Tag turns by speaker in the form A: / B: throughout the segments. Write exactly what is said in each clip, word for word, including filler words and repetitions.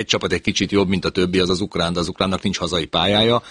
A: csapat egy kicsit jobb, mint a többi, az az ukrán, de az ukránnak nincs hazai pályája,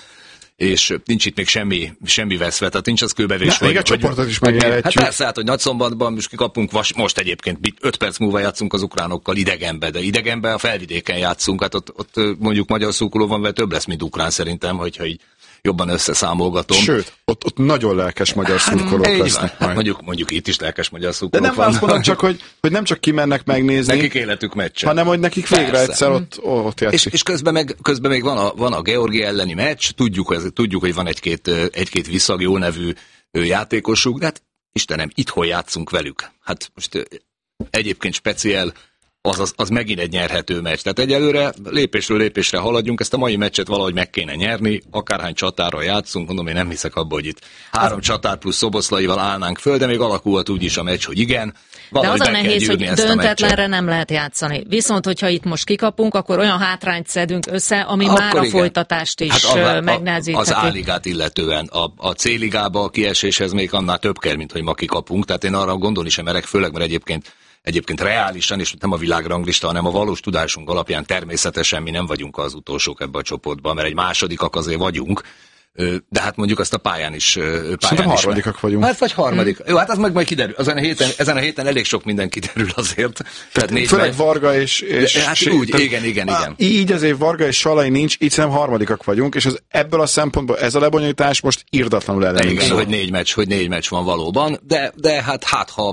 A: és nincs itt még semmi, semmi veszve, tehát nincs az kőbevés.
B: Még a csoportot is megnyerhetjük.
A: Hát persze, hát, hogy Nagyszombatban most kikapunk, most egyébként öt perc múlva játszunk az ukránokkal idegenbe, de idegenbe a Felvidéken játszunk, hát ott, ott mondjuk magyar szurkoló van, mert több lesz, mint ukrán szerintem, hogyha így jobban összeszámolgatom.
B: Sőt, ott, ott nagyon lelkes magyar szurkolók hát, lesznek
A: hát mondjuk, mondjuk itt is lelkes magyar szurkolók
B: de nem
A: van.
B: azt mondom csak, hogy, hogy nem csak kimennek megnézni.
A: Nekik életük meccse.
B: Hanem, hogy nekik végre persze. egyszer ott, ott játszik.
A: És, és közben, meg, közben még van a, van a Georgia elleni meccs, tudjuk, hogy, tudjuk, hogy van egy-két, egy-két viszag jó nevű játékosuk, de hát Istenem, itthon játszunk velük. Hát most egyébként speciál, az, az, az megint egy nyerhető meccs. Tehát egyelőre lépésről lépésre haladjunk, ezt a mai meccset valahogy meg kéne nyerni, akárhány csatára játszunk, mondom, én nem hiszek abba, hogy itt három az... csatár plusz Szoboszlaival állnánk föl, de még alakulhat úgy is a meccs, hogy igen.
C: De az a nehéz, hogy döntetlenre nem lehet játszani. Viszont, hogyha itt most kikapunk, akkor olyan hátrányt szedünk össze, ami akkor már a igen. folytatást is hát megnehezítheti.
A: Az A-ligát illetően a, a C-ligába a kieséshez még annál több kell, mint hogy ma kikapunk, tehát én arra gondolni sem merek, főleg, mert egyébként Egyébként reálisan, és nem a világranglista, hanem a valós tudásunk alapján természetesen mi nem vagyunk az utolsók ebbe a csoportban, mert egy másodikak azért vagyunk, de hát mondjuk azt a pályán is... Pályán
B: Szerintem is harmadikak meg. vagyunk.
A: Hát vagy harmadik. Hmm. Jó, hát az meg majd kiderül. Ezen a héten, ezen a héten elég sok minden kiderül azért. Tehát négy
B: főleg Varga és... és
A: hát és úgy, tehát, igen, igen, igen.
B: Így azért Varga és Salai nincs, így szerintem harmadikak vagyunk, és az, ebből a szempontból ez a lebonyolítás most irdatlanul ellenünk.
A: Igen, hogy négy meccs, hogy négy meccs van valóban, de, de hát hát ha...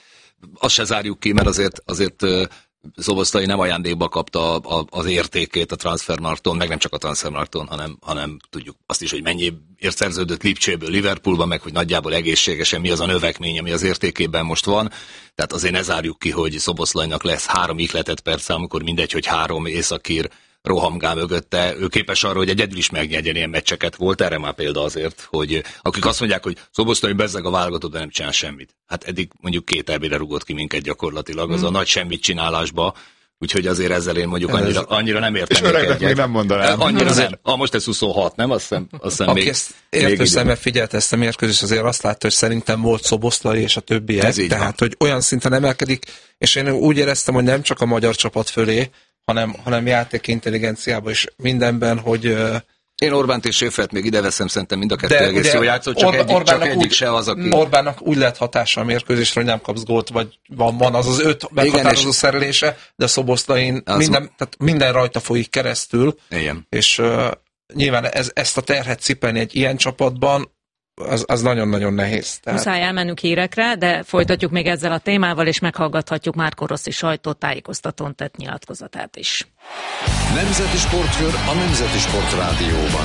A: Azt se zárjuk ki, mert azért, azért Szoboszlai nem ajándékba kapta a, a, az értékét a Transfermarkton, meg nem csak a Transfermarkton, hanem, hanem tudjuk azt is, hogy mennyiért szerződött Lipcséből Liverpoolban, meg hogy nagyjából egészségesen mi az a növekmény, ami az értékében most van. Tehát azért ne zárjuk ki, hogy Szoboszlainak lesz három ihletett perc, amikor mindegy, hogy három északír rohamgál mögötte, ő képes arra, hogy egyedül is megnyerjen ilyen meccseket. Volt erre már példa azért, hogy akik azt mondják, hogy Szoboszlai bezzeg a válogatott, de nem csinál semmit. Hát eddig mondjuk két elbére rugott ki minket gyakorlatilag, az hmm. a nagy semmit csinálásba, úgyhogy azért ezzel én mondjuk annyira, annyira nem értem.
B: És öregnek még nem mondanám.
A: Annyira nem. Ah, most ez huszonhat, nem? Azt hiszem, azt hiszem
D: Aki
A: még,
D: ezt értő szemmel figyelte ezt a mérkőzést, azért azt látta, hogy szerintem volt Szoboszlai és a többiek, tehát van. Hogy olyan szinten emelkedik, és én úgy éreztem, hogy nem csak a magyar csapat fölé, hanem, hanem játék intelligenciában is mindenben, hogy... Uh,
A: Én Orbánt és Séfert még ide veszem, szerintem mind a kettő egész jó játszott, csak, Orb- egyik, csak egyik
D: úgy,
A: se az, aki...
D: Orbánnak úgy lett hatása a mérkőzésre, hogy nem kapsz gólt, vagy van, van az az öt meghatározó és... szerelése, de Szoboszlain minden, ma... tehát minden rajta folyik keresztül,
A: igen.
D: És uh, nyilván ez, ezt a terhet cipelni egy ilyen csapatban, Az, az nagyon-nagyon nehéz.
C: Tehát... Muszáj elmennünk hírekre, de folytatjuk még ezzel a témával, és meghallgathatjuk Márko Rossi sajtótájékoztatón tett nyilatkozatát is.
E: Nemzeti Sportkör a Nemzeti Sport Rádióban.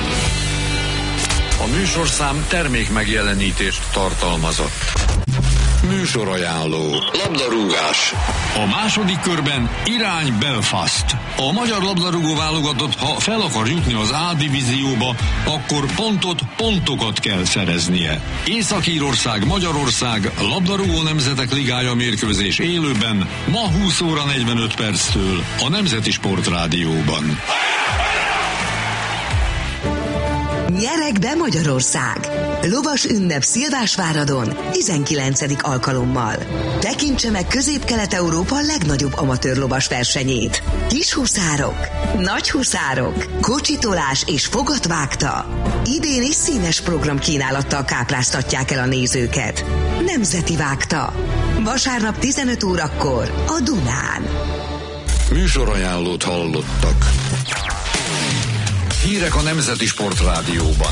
E: A műsorszám termék megjelenítést tartalmazott. Műsorajánló. Labdarúgás. A második körben irány Belfast. A magyar labdarúgó válogatott, ha fel akar jutni az A divízióba, akkor pontot, pontokat kell szereznie. Észak-Írország, Magyarország, labdarúgó nemzetek ligája mérkőzés élőben, ma húsz óra negyvenöt perctől a Nemzeti Sport Rádióban.
F: Nyerek be Magyarország! Lovas ünnep Szilvásváradon tizenkilencedik alkalommal. Tekintse meg Közép-Kelet-Európa legnagyobb amatőr lovas versenyét. Kis huszárok, nagy huszárok, kocsitolás és fogatvágta. Idén is színes programkínálattal kápráztatják el a nézőket. Nemzeti vágta. Vasárnap tizenöt órakor a Dunán.
E: Műsorajánlót hallottak. Hírek a Nemzeti Sport Rádióban.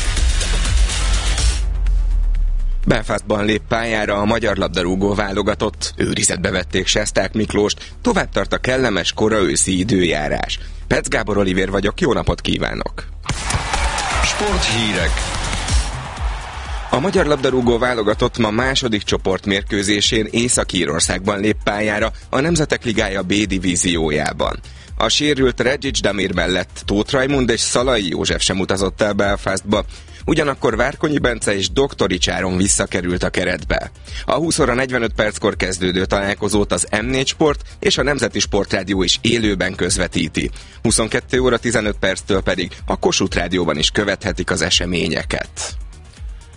G: Belfastban lép pályára a magyar labdarúgó válogatott. Őrizetbe vették Sesták Miklóst, tovább tart a kellemes kora őszi időjárás. Petsz Gábor Olivér vagyok, jó napot kívánok!
E: Sporthírek.
G: A magyar labdarúgó válogatott ma második csoportmérkőzésén Észak-Írországban lép pályára a Nemzetek Ligája B divíziójában. A sérült Reggics Damir mellett Tóth Rajmund és Szalai József sem utazott el Belfastba, ugyanakkor Várkonyi Bence és Doktorics Áron visszakerült a keretbe. A húsz óra negyvenöt perckor kezdődő találkozót az M négy Sport és a Nemzeti Sportrádió is élőben közvetíti. huszonkettő óra tizenöt perctől pedig a Kossuth Rádióban is követhetik az eseményeket.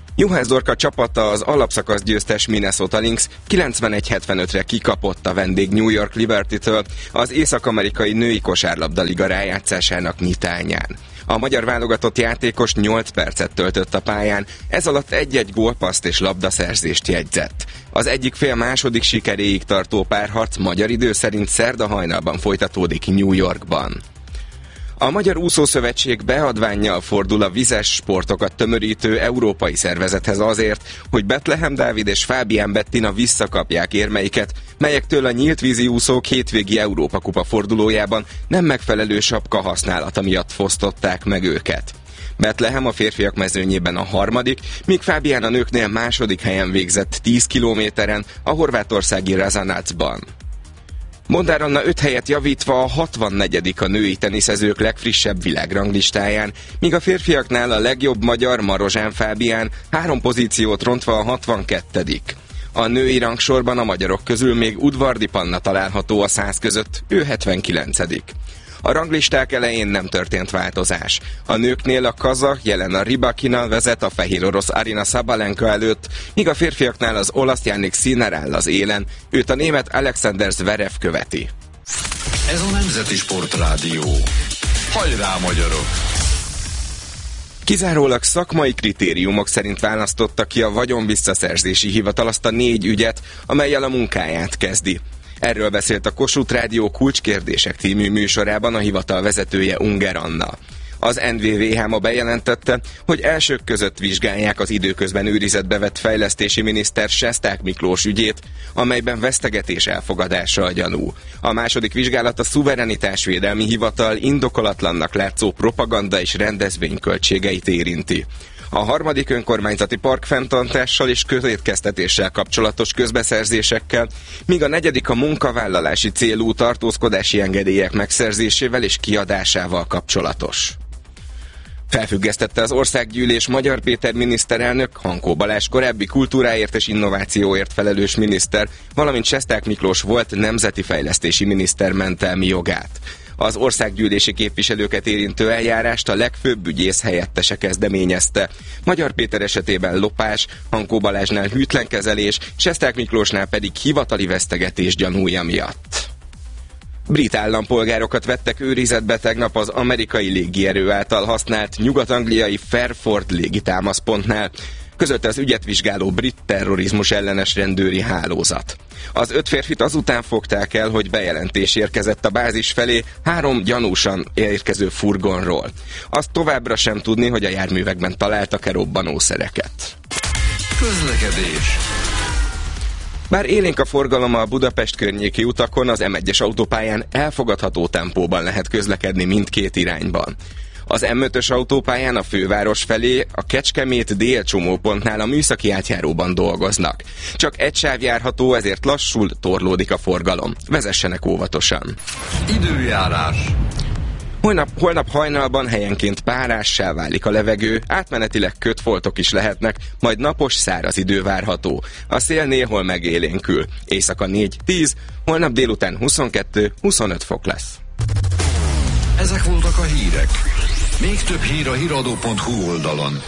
G: Juhász Dorka csapata, az alapszakasz győztes Minnesota Lynx kilencvenegy hetvenötre kikapott a vendég New York Liberty-től az észak-amerikai női kosárlabdaliga rájátszásának nyitányán. A magyar válogatott játékos nyolc percet töltött a pályán, ez alatt egy-egy gólpasszt és labdaszerzést jegyzett. Az egyik fél második sikeréig tartó párharc magyar idő szerint szerda hajnalban folytatódik New Yorkban. A Magyar Úszószövetség beadvánnyal fordul a vizes sportokat tömörítő európai szervezethez azért, hogy Betlehem Dávid és Fábián Bettina visszakapják érmeiket, melyektől a nyílt vízi úszók hétvégi Európa-kupa fordulójában nem megfelelő sapka használata miatt fosztották meg őket. Betlehem a férfiak mezőnyében a harmadik, míg Fábián a nőknél második helyen végzett tíz kilométeren a horvátországi Razanacban. Mondár Anna öt helyet javítva a hatvannegyedik a női teniszezők legfrissebb világranglistáján, míg a férfiaknál a legjobb magyar Marozsán Fábián három pozíciót rontva a hatvankettedik A női rangsorban a magyarok közül még Udvardi Panna található a száz között, ő hetvenkilencedik A ranglisták elején nem történt változás. A nőknél a kazah Jelena Rybakina vezet a fehér orosz Arina Sabalenka előtt, míg a férfiaknál az olasz Jannik Sinner áll az élen, őt a német Alexander Zverev követi.
E: Ez a Nemzeti Sportrádió. Hajrá, magyarok!
G: Kizárólag szakmai kritériumok szerint választotta ki a vagyonvisszaszerzési hivatal azt a négy ügyet, amellyel a munkáját kezdi. Erről beszélt a Kossuth Rádió Kulcskérdések című műsorában a hivatal vezetője, Unger Anna. Az en vé vé há ma bejelentette, hogy elsők között vizsgálják az időközben őrizetbe vett fejlesztési miniszter Sesták Miklós ügyét, amelyben vesztegetés elfogadása a gyanú. A második vizsgálat a Szuverenitásvédelmi Hivatal indokolatlannak látszó propaganda és rendezvényköltségeit érinti. A harmadik önkormányzati park fenntartással és közétkeztetéssel kapcsolatos közbeszerzésekkel, míg a negyedik a munkavállalási célú tartózkodási engedélyek megszerzésével és kiadásával kapcsolatos. Felfüggesztette az Országgyűlés Magyar Péter miniszterelnök, Hankó Balázs korábbi kultúráért és innovációért felelős miniszter, valamint Sesták Miklós volt nemzeti fejlesztési miniszter mentelmi jogát. Az országgyűlési képviselőket érintő eljárást a legfőbb ügyész helyettese kezdeményezte. Magyar Péter esetében lopás, Hankó Balázsnál hűtlenkezelés, Sesták Miklósnál pedig hivatali vesztegetés gyanúja miatt. Brit állampolgárokat vettek őrizetbe tegnap az amerikai légierő által használt nyugat-angliai Fairford légitámaszpontnál, közölte az ügyet vizsgáló brit terrorizmus ellenes rendőri hálózat. Az öt férfit azután fogták el, hogy bejelentés érkezett a bázis felé három gyanúsan érkező furgonról. Azt továbbra sem tudni, hogy a járművekben találtak-e robbanószereket.
E: Közlekedés.
G: Bár élénk a forgalom a Budapest környéki utakon, az em egyes autópályán elfogadható tempóban lehet közlekedni mindkét irányban. Az em ötös autópályán a főváros felé a Kecskemét dél csomópontnál a műszaki átjáróban dolgoznak. Csak egy sáv járható, ezért lassul, torlódik a forgalom. Vezessenek óvatosan.
E: Időjárás.
G: Holnap, holnap hajnalban helyenként párássá válik a levegő, átmenetileg kötfoltok is lehetnek, majd napos, száraz idő várható. A szél néhol megélénkül. Éjszaka négy-tíz, holnap délután huszonkettő-huszonöt fok lesz.
E: Ezek voltak a hírek. Még több hír a híradó pont hú oldalon.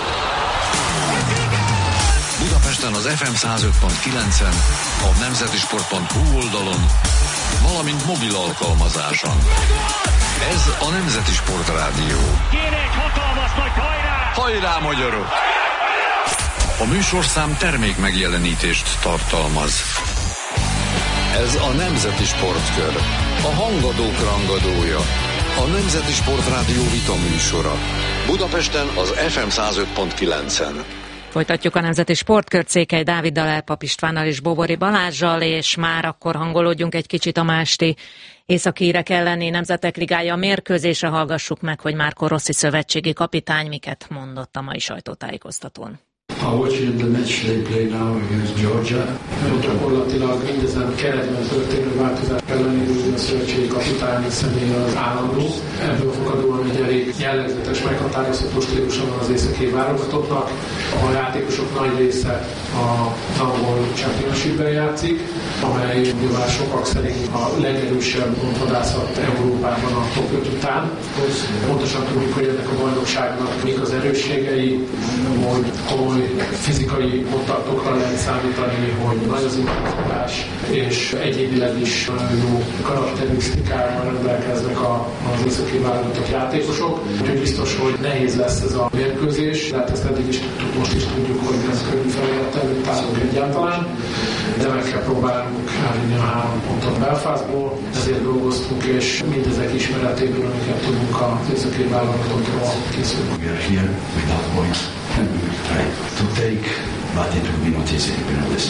E: Budapesten az ef em száz öt pont kilencen, a nemzetisport pont hú oldalon, valamint mobil alkalmazáson. Ez a Nemzeti Sportrádió.
H: Kéne egy hatalmas nagy hajrá!
E: Hajrá, magyarok! A műsorszám termék megjelenítést tartalmaz. Ez a Nemzeti Sportkör. A hangadók rangadója. A Nemzeti Sportrádió vita műsora. Budapesten az ef em száz öt pont kilencen.
C: Folytatjuk a Nemzeti Sportkört Székely Dáviddal, Elpap Istvánnal és Bobori Balázssal, és már akkor hangolódjunk egy kicsit a másti északírek elleni Nemzetek Ligája mérkőzésre. Hallgassuk meg, hogy Marco Rossi szövetségi kapitány miket mondott a mai sajtótájékoztatón.
I: Watching the match they play now against Georgia. Gyakorlatilag mindezen keretben történő változás ellenére a szövetségi kapitány személye az állandó. Ebből fakadóan egy elég jellegzetes, meghatározható stílusa van az északi válogatottnak. A játékosok nagy része a angol Championship-ben játszik, amely nyilván sokak szerint a legerősebb gondvadászat Európában a top öt után. Pontosan tudjuk, hogy ennek a bajnokságnak mik az erősségei, hogy komoly fizikai kontaktokra lehet számítani, hogy nagy az intenzitás, és egyébileg is jó karakterisztikával rendelkeznek az északi válogatott játékosok. Úgyhogy biztos, hogy nehéz lesz ez a mérkőzés, tehát ezt eddig is tudtuk, most is tudjuk, hogy ez könnyű feladat nem tárunk egyáltalán, de meg kell próbálnunk elvinni a három pontot Belfastból, ezért dolgoztunk, és mindezek ismeretéből, amiket tudunk az északi válogatottról készülni.
J: We are here without points, and we will try to take, but it will be not easy, we know this.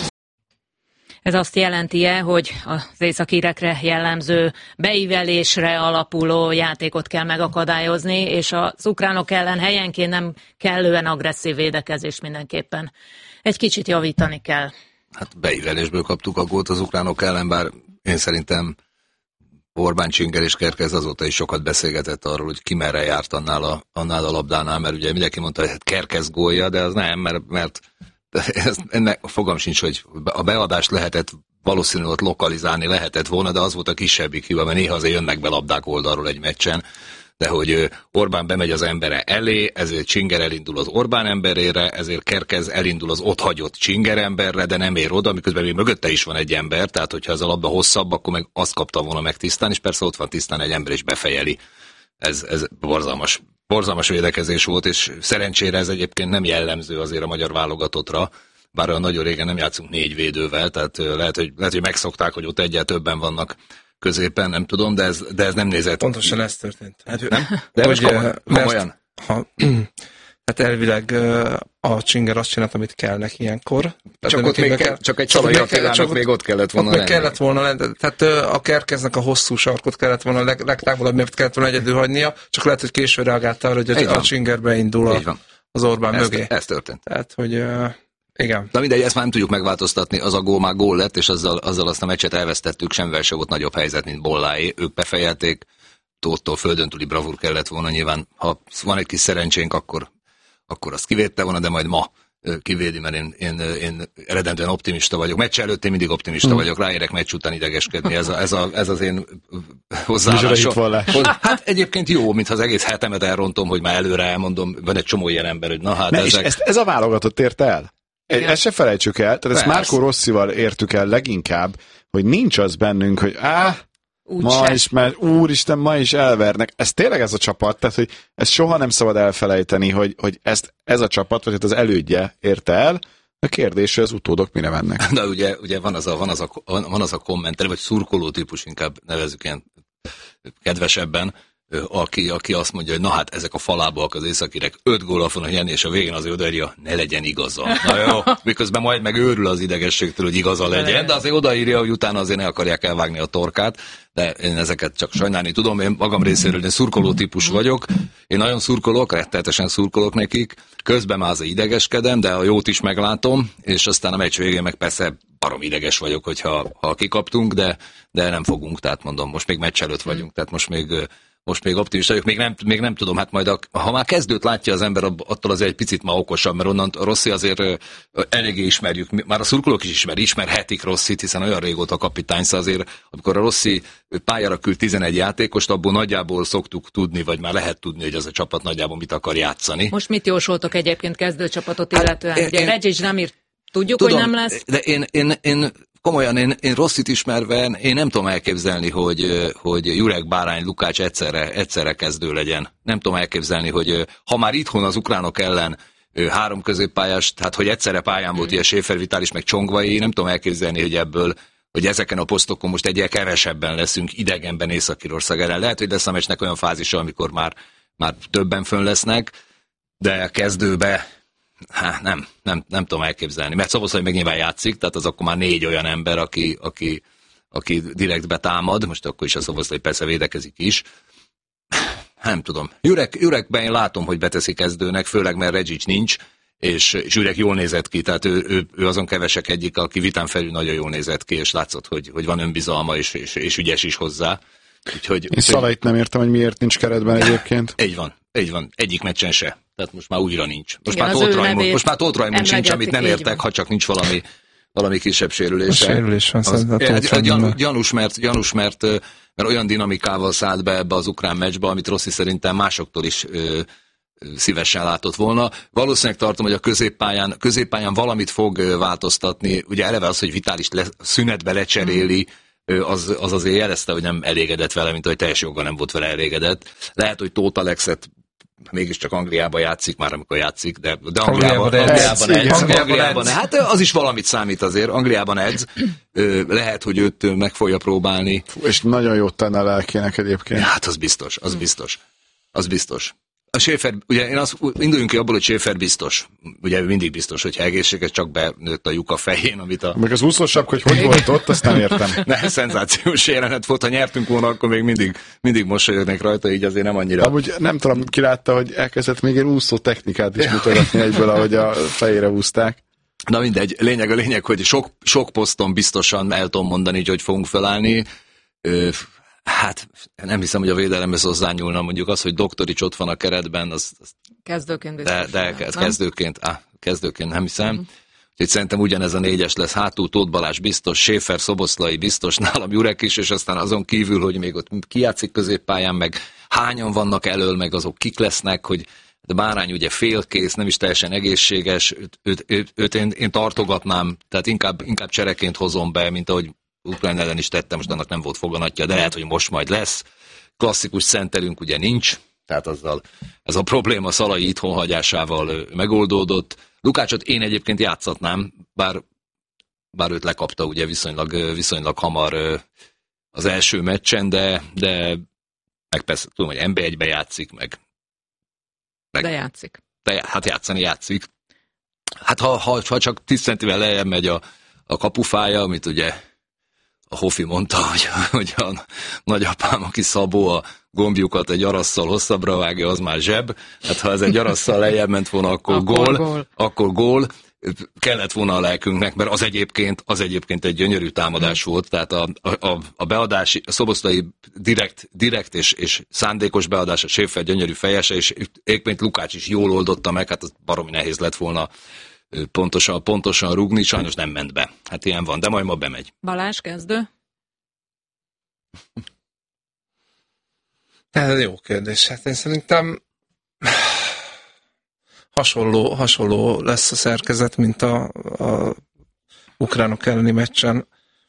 C: Ez azt jelenti-e, hogy az északírekre jellemző beívelésre alapuló játékot kell megakadályozni, és az ukránok ellen helyenként nem kellően agresszív védekezés mindenképpen egy kicsit javítani kell?
A: Hát beívelésből kaptuk a gólt az ukránok ellen, bár én szerintem Orbán Csinger és Kerkez azóta is sokat beszélgetett arról, hogy ki merre járt annál a, annál a labdánál, mert ugye mindenki mondta, hogy Kerkez gólja, de az nem, mert, mert ez, ennek fogam sincs, hogy a beadást lehetett valószínűleg ott lokalizálni lehetett volna, de az volt a kisebbik hiba, mert néha azért jönnek be labdák oldalról egy meccsen, de hogy Orbán bemegy az embere elé, ezért Csinger elindul az Orbán emberére, ezért Kerkez elindul az ott hagyott Csinger emberre, de nem ér oda, miközben még mögötte is van egy ember, tehát hogyha ez a labda hosszabb, akkor meg azt kapta volna meg tisztán, és persze ott van tisztán egy ember, és befejeli. Ez, ez borzalmas, borzalmas védekezés volt, és szerencsére ez egyébként nem jellemző azért a magyar válogatottra, bár olyan nagyon régen nem játszunk négy védővel, tehát lehet, hogy, lehet, hogy megszokták, hogy ott egyel többen vannak középen, nem tudom, de ez, de ez nem nézett.
D: Pontosan ez történt. Hát,
A: nem? De
D: hogy,
A: komoly, komolyan.
D: Ha, hát elvileg a Csinger azt csinált, amit kell neki ilyenkor.
A: Csak, ott még kell, csak egy Szalai Attilának még ott kellett volna
D: lenni. kellett volna lenni. Tehát a Kerkeznek a hosszú sarkot kellett volna, leg, legtávolabb miért kellett volna egyedül hagynia, csak lehet, hogy későn reagálta arra, hogy a, a Csinger beindul a, az Orbán
A: ez,
D: mögé.
A: Ez történt.
D: Tehát, hogy... Igen.
A: De mindegy, ezt már nem tudjuk megváltoztatni, az a gól már gól lett, és azzal, azzal azt a meccset elvesztettük, semmivel se volt nagyobb helyzet, mint Bolláé. Ők befejelték, Tóttól földön túli bravúr kellett volna, nyilván ha van egy kis szerencsénk, akkor, akkor azt kivédte volna, de majd ma kivédi, mert én, én, én eredendően optimista vagyok. Meccs előtt én mindig optimista hmm. vagyok, ráérek meccs után idegeskedni, ez, a, ez, a, ez az én hozzáállásom. Hát egyébként jó, mintha az egész hetemet elrontom, hogy már előre elmondom, van egy csomó ilyen ember, hogy na hát
B: ne,
A: ezek...
B: ezt, ez a válogatott ért el? Igen. Ezt se felejtsük el, tehát ezt Márko Rossival értük el leginkább, hogy nincs az bennünk, hogy áh, Úgy ma se. is, mert úristen, ma is elvernek. Ez tényleg ez a csapat, tehát hogy ezt soha nem szabad elfelejteni, hogy, hogy ezt ez a csapat, vagy az elődje érte el, a kérdés, hogy az utódok mire mennek.
A: De ugye, ugye van, az a, van, az a, van az a kommentel, vagy szurkoló típus, inkább nevezzük ilyen kedvesebben, Aki, aki azt mondja, hogy na hát ezek a falábak az északirek öt góllal fognak nyerni, és a végén azért odaírja, ne legyen igaza. Na jó, miközben majd meg őrül az idegességtől, hogy igaza legyen, de azért odaírja, hogy utána azért ne akarják elvágni a torkát, de én ezeket csak sajnálni tudom, én magam részéről én szurkoló típus vagyok, én nagyon szurkolok, rettenetesen szurkolok nekik, közben már azért idegeskedem, de a jót is meglátom, és aztán a meccs végén meg persze barom ideges vagyok, hogyha ha kikaptunk, de, de nem fogunk, tehát mondom, most még meccs előtt vagyunk, tehát most még Most még optimista vagyok, még nem, még nem tudom, hát majd a, ha már kezdőt látja az ember, attól azért egy picit már okosabb, mert onnan Rossi azért eléggé ismerjük, már a szurkolók is ismer, ismerhetik Rossit, hiszen olyan régóta kapitány, szóval azért, amikor a Rossi pályára küld tizenegy játékost, abból nagyjából szoktuk tudni, vagy már lehet tudni, hogy az a csapat nagyjából mit akar játszani.
C: Most mit jósoltok egyébként kezdőcsapatot illetően? Hát, Ugye Regis Damir tudjuk, tudom, hogy nem lesz?
A: De én, én, én komolyan, én, én Rossit ismerve, én nem tudom elképzelni, hogy, hogy Jurek, Bárány, Lukács egyszerre, egyszerre kezdő legyen. Nem tudom elképzelni, hogy ha már itthon az ukránok ellen három középpályás, tehát hogy egyszerre pályán volt ilyen Schäfer, Vitális, meg Csongvai, nem tudom elképzelni, hogy ebből, hogy ezeken a posztokon most egyel kevesebben leszünk idegenben Észak-Írország ellen. Lehet, hogy lesz a meccsnek olyan fázisa, amikor már, már többen fönn lesznek, de kezdőbe Há, nem, nem, nem tudom elképzelni, mert Szoboszlai meg nyilván játszik, tehát az akkor már négy olyan ember, aki, aki, aki direkt betámad, most akkor is a Szoboszlai persze védekezik is. Nem tudom. Jurek, Jurekben én látom, hogy beteszi kezdőnek, főleg mert Reggic nincs, és, és Jurek jól nézett ki, tehát ő, ő, ő azon kevesek egyik, aki vitán felül nagyon jól nézett ki, és látszott, hogy, hogy van önbizalma, és, és, és ügyes is hozzá. Úgyhogy,
B: én Szalait nem értem, hogy miért nincs keretben egyébként.
A: Így van, így van. Egyik meccsen se. Tehát most már újra nincs. Most Igen, már Tóth Raimond, most már Tóth Raimond sincs, amit nem értek, ha csak nincs valami, valami kisebb sérülése.
D: A sérülés van
A: szerintem. Gyan, gyanús, mert, gyanús mert, mert olyan dinamikával szállt be ebbe az ukrán meccsbe, amit Rossi szerintem másoktól is ö, szívesen látott volna. Valószínűleg tartom, hogy a középpályán, középpályán valamit fog változtatni. Ugye eleve az, hogy Vitális le, szünetbe lecseréli, az, az azért jelezte, hogy nem elégedett vele, mint ahogy teljes joggal nem volt vele elégedett. Lehet, hogy Tóth Alexet mégiscsak Angliában játszik, már amikor játszik, de, de Angliában, Angliában, edz, Angliában, Angliában hát az is valamit számít azért, Angliában edz, lehet, hogy őt meg fogja próbálni.
B: És nagyon jót tenne a lelkének egyébként.
A: Hát az biztos, az biztos, az biztos. A Schäfer, ugye én azt induljunk ki abból, hogy Schäfer biztos. Ugye mindig biztos, hogyha egészséges, csak benőtt a lyuk a fején, amit a...
B: Meg az úszósabb, hogy hogy volt ott, azt nem értem.
A: Ne, szenzációs jelenet volt, ha nyertünk volna, akkor még mindig, mindig mosolyognak rajta, így azért nem annyira.
B: Amúgy nem tudom, ki látta, hogy elkezdett még egy úszó technikát is mutogatni egyből, ahogy a fejére húzták.
A: Na mindegy, lényeg a lényeg, hogy sok, sok poszton biztosan el tudom mondani, hogy hogy fogunk felállni. Hát nem hiszem, hogy a védelemhez hozzányúlna, mondjuk az, hogy Doktorics ott van a keretben, az... az
C: kezdőként biztos.
A: De, de kezdőként, á, kezdőként nem hiszem. Mm. Úgyhogy szerintem ugyanez a négyes lesz hátul, Tóth Balázs biztos, Schäfer, Szoboszlai biztos, nálam Jurek is, és aztán azon kívül, hogy még ott kijátszik középpályán, meg hányan vannak elől, meg azok kik lesznek, hogy de Bárány ugye félkész, nem is teljesen egészséges, őt, őt, őt, őt én, én tartogatnám, tehát inkább, inkább csereként hozom be, mint ahogy Ukrajna ellen is tettem, most annak nem volt foganatja, de lehet, hogy most majd lesz. Klasszikus centerünk ugye nincs, tehát azzal ez a probléma Szalai itthonhagyásával megoldódott. Lukácsot én egyébként játszatnám, bár, bár őt lekapta ugye viszonylag, viszonylag hamar az első meccsen, de, de meg persze tudom, hogy en bé egybe játszik, meg, meg
C: de játszik.
A: De, hát játszani játszik. Hát ha, ha, ha csak tíz centivel lejjebb megy a, a kapufája, amit ugye a Hofi mondta, hogy, hogy a nagyapám, aki Szabó, a gombjukat egy arasszal hosszabbra vágja, az már zseb. Hát ha ez egy arasszal lejjebb ment volna, akkor, akkor gól, gól, akkor gól. Kellett volna a lelkünknek, mert az egyébként, az egyébként egy gyönyörű támadás hmm. volt, tehát a, a, a beadás, a Szoboszlai direkt, direkt és, és szándékos beadás, a Schäfer gyönyörű fejese, és egyébként Lukács is jól oldotta meg, hát az baromi nehéz lett volna pontosan, pontosan rúgni, sajnos nem ment be. Hát ilyen van, de majd ma bemegy.
C: Balázs, kezdő?
D: Ez jó kérdés. Hát én szerintem hasonló, hasonló lesz a szerkezet, mint a, a ukránok elleni meccsen.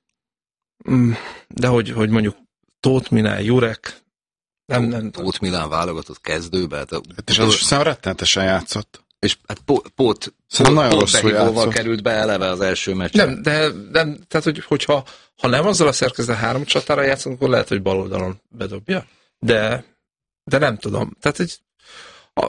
D: De hogy, hogy mondjuk Tóth Milán, Jurek, nem, nem.
A: Tóth Milán válogatott kezdőbe. Hát,
B: és az hiszem rettenetesen játszott.
A: És hát pót, pót, pót behívóval került be eleve az első meccsen.
D: Nem, de nem, tehát hogy, hogyha ha nem azzal a szerkezet három csatára játszunk, akkor lehet, hogy bal oldalon bedobja. De, de nem tudom. Tehát egy, a,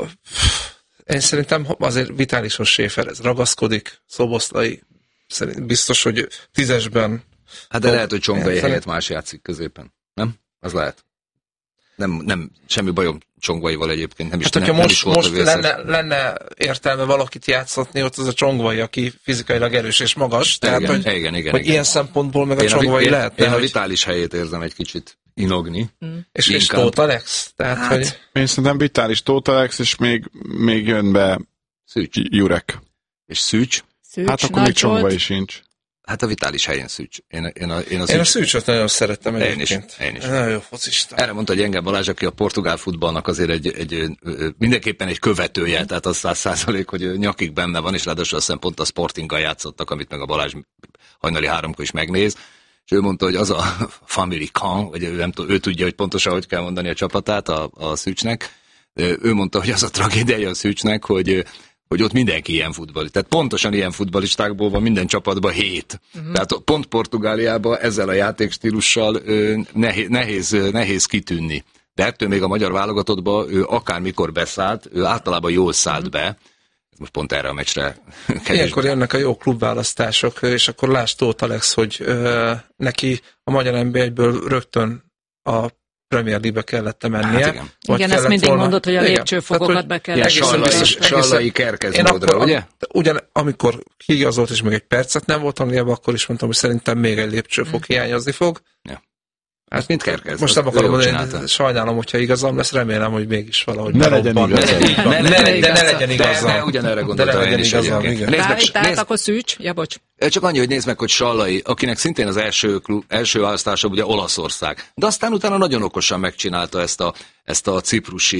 D: én szerintem azért Vitálishoz Schäfer ez ragaszkodik, Szoboszlai szerint biztos, hogy tízesben.
A: Hát de lehet, hogy Csongvai helyett más játszik középen. Nem? Az lehet. Nem, nem, semmi bajom Csongvaival egyébként, nem is,
D: hát,
A: nem,
D: nem
A: most,
D: is volt most lenne, lenne értelme valakit játszatni, ott az a Csongvai, aki fizikailag erős és magas, tehát
A: igen,
D: hogy,
A: igen, igen,
D: hogy
A: igen.
D: ilyen szempontból meg a
A: én
D: Csongvai
A: én,
D: lehetne.
A: Én a
D: hogy...
A: Vitális helyét érzem egy kicsit inogni.
C: Mm.
D: És, és Tóth Alex? Tehát, hát, hogy...
B: Én szerintem Vitális, Tóth Alex, és még, még jön be
A: Szűcs.
B: Jurek.
A: És Szűcs?
C: Szűcs
B: hát akkor még Csongvai sincs.
A: Hát a Vitális helyén Szűcs. Én, én a, én a,
D: én a Szűcsöt nagyon szerettem egyébként.
A: Én is. Én is.
D: Nagyon jó focista.
A: Erre mondta, hogy Enge Balázs, aki a portugál futballnak azért egy, egy, mindenképpen egy követője, tehát az száz százalék, hogy nyakig benne van, és ráadásul azt hiszem pont a Sportinggal játszottak, amit meg a Balázs hajnali háromkor is megnéz. És ő mondta, hogy az a family can, vagy ő, nem tud, ő tudja, hogy pontosan hogy kell mondani a csapatát a, a Szűcsnek. Ő mondta, hogy az a tragédiája a Szűcsnek, hogy hogy ott mindenki ilyen futballista. Tehát pontosan ilyen futballistákból van minden csapatban hét. Uh-huh. Tehát pont Portugáliában ezzel a játékstílussal nehéz, nehéz, nehéz kitűnni. De ettől még a magyar válogatottban ő akármikor beszállt, ő általában jól szállt uh-huh. be. Most pont erre a meccsre kevésbé.
D: Ilyenkor jönnek a jó klubválasztások, és akkor lásd Tóth Alex, hogy ö, neki a magyar en bé egyből rögtön a Premier League-be kellett mennie. Hát
C: igen, igen ezt mindig volna... mondod, hogy a lépcsőfokokat be kellett.
A: Sallai kerkezmódra, ugye?
D: Ugyan, amikor kiigazolt, és még egy percet nem volt Angliában, akkor is mondtam, hogy szerintem még egy lépcsőfok hmm. hiányozni fog.
A: Ja. Hát mint kerkez.
D: Most nem akarom mondani, sajnálom, hogyha igazam lesz, remélem, hogy mégis valahogy
B: ne legyen igazam.
D: De ne legyen igazam.
A: De ugyanerre gondoltam én is egyébként.
C: Dávid, tehát akkor Szűcs? Ja, bocs.
A: Csak annyi, hogy nézd meg, hogy Sallai, akinek szintén az első, klub, első választása ugye Olaszország. De aztán utána nagyon okosan megcsinálta ezt a, ezt a ciprusi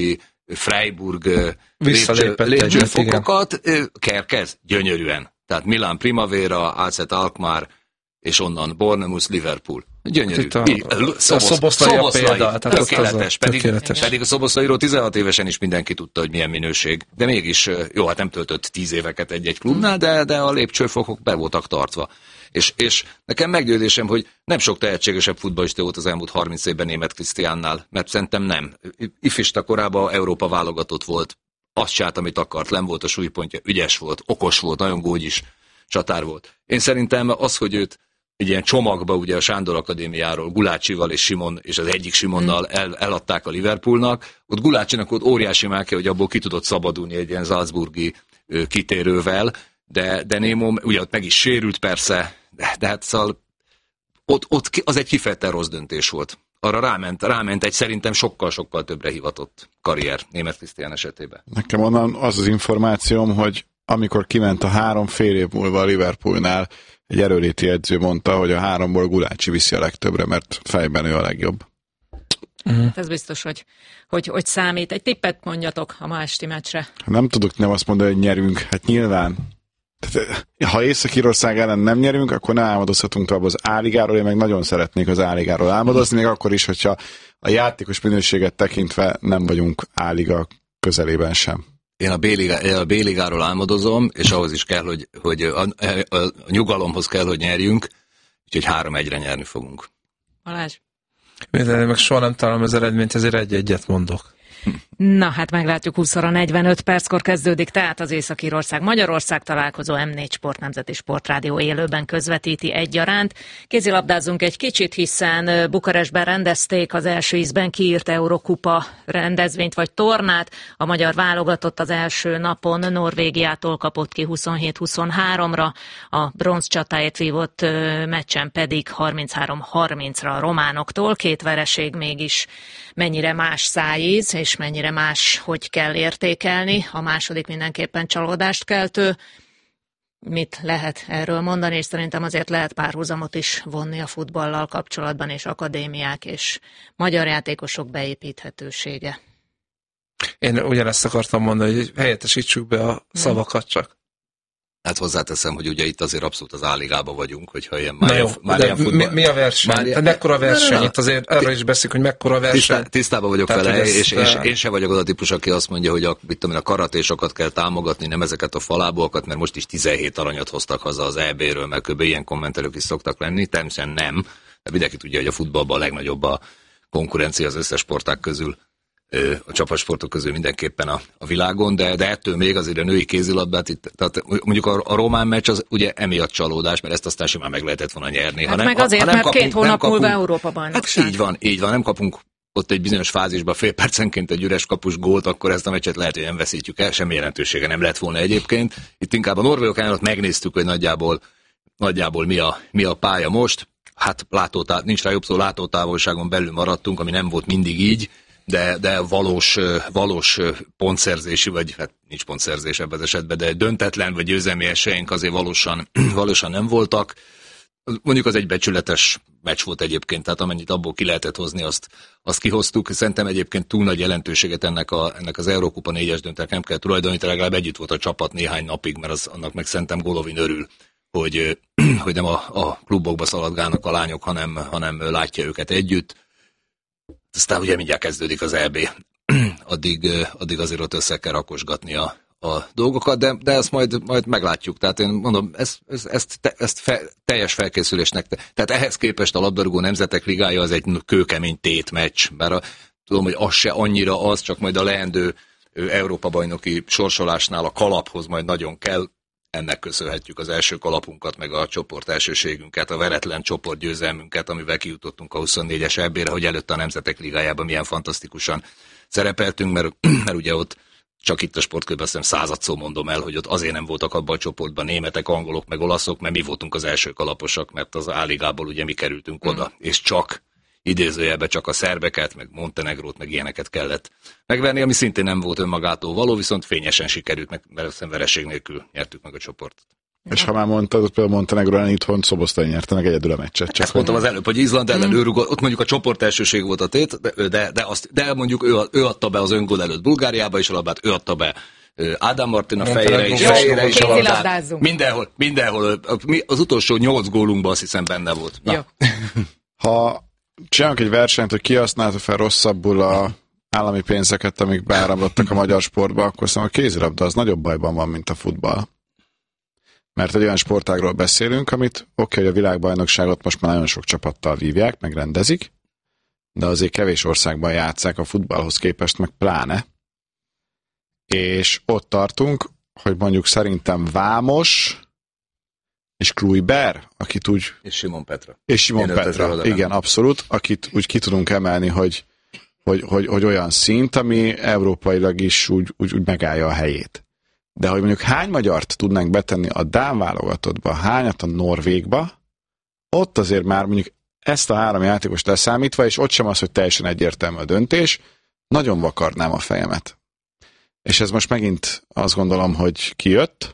A: Freiburg lépcsőfokokat, Kerkez gyönyörűen. Tehát Milan Primavera, á cé Alkmaar, és onnan Bournemouth, Liverpool. Gyönyörű.
D: A, a Szoboszlai példa.
A: Tökéletes. Pedig, pedig a Szoboszlairól tizenhat évesen is mindenki tudta, hogy milyen minőség. De mégis, jó, hát nem töltött tíz éveket egy-egy klubnál, de, de a lépcsőfokok be voltak tartva. És, és nekem meggyőzésem, hogy nem sok tehetségesebb futballista volt az elmúlt harminc évben Németh Krisztiánnál, mert szerintem nem. Ifista korában Európa válogatott volt, azt csinált, amit akart, nem volt a súlypontja, ügyes volt, okos volt, nagyon gógyis csatár volt. Én szerintem az, hogy őt egy ilyen csomagba ugye a Sándor Akadémiáról Gulácsival és Simon, és az egyik Simonnal el, eladták a Liverpoolnak. Ott Gulácsinak ott óriási máke, hogy abból ki tudott szabadulni egy ilyen salzburgi ö, kitérővel, de, de Némo ugye ott meg is sérült persze, de, de hát szóval ott, ott az egy kifejezetten rossz döntés volt. Arra ráment, ráment egy szerintem sokkal-sokkal többre hivatott karrier Németh Krisztián esetében.
B: Nekem onnan az az információm, hogy amikor kiment a három fél év múlva a Liverpoolnál, egy erőléti edző mondta, hogy a háromból Gulácsi viszi a legtöbbre, mert fejben ő a legjobb.
C: Mm. Ez biztos, hogy, hogy, hogy számít. Egy tippet mondjatok a ma esti meccsre.
B: Nem tudok nem azt mondani, hogy nyerünk. Hát nyilván. Ha Észak-Írország ellen nem nyerünk, akkor nem álmodozhatunk tovább az A-ligáról. Én meg nagyon szeretnék az A-ligáról álmodozni, még akkor is, hogyha a játékos minőséget tekintve nem vagyunk A-liga közelében sem.
A: Én a B-ligá, a B-ligáról álmodozom, és ahhoz is kell, hogy, hogy a, a, a nyugalomhoz kell, hogy nyerjünk, úgyhogy három egyre nyerni fogunk.
C: Balázs?
D: Én meg soha nem találom az eredményt, ezért egy-egyet mondok.
C: Na hát meglátjuk, húsz óra negyvenöt perckor kezdődik, tehát az Észak-Írország Magyarország találkozó, em négy Sport Nemzeti Sportrádió élőben közvetíti egyaránt. Kézilabdázunk egy kicsit, hiszen Bukarestben rendezték az első ízben kiírt Eurokupa rendezvényt vagy tornát. A magyar válogatott az első napon Norvégiától kapott ki huszonhét huszonháromra, a bronz csatáért vívott meccsen pedig harminchárom harmincra a románoktól. Két vereség mégis mennyire más szájíz, és mennyire más, hogy kell értékelni. A második mindenképpen csalódást keltő. Mit lehet erről mondani, és szerintem azért lehet párhuzamot is vonni a futballal kapcsolatban, és akadémiák, és magyar játékosok beépíthetősége.
D: Én ugyanezt akartam mondani, hogy helyettesítsük be a szavakat csak.
A: Hát hozzáteszem, hogy ugye itt azért abszolút az A-ligában vagyunk, hogyha ilyen már,
D: jó,
A: ilyen, már ilyen futball...
D: Mi, mi a verseny? Már ilyen... Mekkora verseny? Ne, ne, ne. Itt azért arra is beszélünk, hogy mekkora verseny. Tisztá,
A: tisztában vagyok tehát, vele, és, és én sem vagyok az a típus, aki azt mondja, hogy a, mit tudom, a karatésokat kell támogatni, nem ezeket a falábúakat, mert most is tizenhét aranyat hoztak haza az é bé-ről, mert kb. Ilyen kommentelők is szoktak lenni. Természetesen nem, de mindenki tudja, hogy a futballban a legnagyobb a konkurencia az összes sportág közül, a csapatsportok közül mindenképpen a, a világon, de, de ettől még azért a női kézilabdát, itt, tehát mondjuk a, a román meccs az ugye emiatt csalódás, mert ezt aztán simán meg lehetett volna nyerni.
C: Hát ha nem, meg azért, ha, ha nem mert kapunk, két hónap múlva Európa bajnokság.
A: Hát így van, így van, nem kapunk ott egy bizonyos fázisban fél percenként egy üres kapus gólt, akkor ezt a meccset lehet, hogy nem veszítjük el, semmi jelentősége nem lett volna egyébként. Itt inkább a norvégok ellen megnéztük, hogy nagyjából, nagyjából mi, a, mi a pálya most. Hát látótá, nincs rá jobb szó, látótávolságon belül maradtunk, ami nem volt mindig így. De, de valós, valós pontszerzési, vagy hát nincs pontszerzés ebben az esetben, de döntetlen vagy győzelmi esélyünk azért valósan, valósan nem voltak. Mondjuk az egy becsületes meccs volt egyébként, tehát amennyit abból ki lehetett hozni, azt, azt kihoztuk. Szerintem egyébként túl nagy jelentőséget ennek, a, ennek az Eurókupa négyes döntőnek nem kell tulajdonítani, legalább együtt volt a csapat néhány napig, mert az, annak meg szerintem Golovin örül, hogy, hogy nem a, a klubokba szaladgálnak a lányok, hanem, hanem látja őket együtt. Aztán ugye mindjárt kezdődik az é bé, addig, addig azért ott össze kell rakosgatni a, a dolgokat, de, de ezt majd, majd meglátjuk. Tehát én mondom, ezt, ezt, ezt, ezt fe, teljes felkészülésnek, tehát ehhez képest a labdarúgó nemzetek ligája az egy kőkemény tétmeccs, bár a, tudom, hogy az se annyira az, csak majd a leendő Európa-bajnoki sorsolásnál a kalaphoz majd nagyon kell. Ennek köszönhetjük az első kalapunkat, meg a csoport elsőségünket, a veretlen csoport győzelmünket, amivel kijutottunk a huszonnégyes é bé-re, hogy előtte a Nemzetek Ligájában milyen fantasztikusan szerepeltünk, mert, mert ugye ott csak itt a sportklubban azt hiszem századszor mondom el, hogy ott azért nem voltak abban a csoportban németek, angolok, meg olaszok, mert mi voltunk az első kalaposak, mert az A-ligából ugye mi kerültünk oda, mm. és csak idézőjelben csak a szerbeket, meg Montenegrót, meg ilyeneket kellett megverni, ami szintén nem volt önmagától való, viszont fényesen sikerült, meg mert vereség nélkül nyertük meg a csoportot.
B: És ha már mondtad, ott például Montenegro ellen itthon Szoboszlai nyerte meg egyedül a meccset.
A: Csak ezt mondtam az előbb, hogy Izland ellen mm. ő rugott, ott mondjuk a csoport elsőség volt a tét, de, de, de, azt, de mondjuk ő, ő adta be az öngól előtt Bulgáriába is a labdát, ő adta be Ádám Martin a fejére is, fejére is a labdát. Mindenhol, mindenhol. Az utolsó nyolc gólunkban azt hiszem benne volt.
C: Jó.
B: Ha csinálunk egy versenyt, hogy kihasználta fel rosszabbul a állami pénzeket, amik beáramlottak a magyar sportba, akkor szerintem a kézilabda az nagyobb bajban van, mint a futball. Mert egy olyan sportágról beszélünk, amit oké, okay, hogy a világbajnokságot most már nagyon sok csapattal vívják, meg rendezik, de azért kevés országban játsszák a futballhoz képest, meg pláne. És ott tartunk, hogy mondjuk szerintem Vámos és Kluiber, akit úgy...
A: És Simon Petra.
B: És Simon Én Petra, igen, abszolút, akit úgy ki tudunk emelni, hogy, hogy, hogy, hogy olyan szint, ami európailag is úgy, úgy, úgy megállja a helyét. De hogy mondjuk hány magyart tudnánk betenni a dán válogatottba, hányat a norvégba, ott azért már mondjuk ezt a három játékost leszámítva, és ott sem az, hogy teljesen egyértelmű a döntés, nagyon vakarnám a fejemet. És ez most megint azt gondolom, hogy kijött.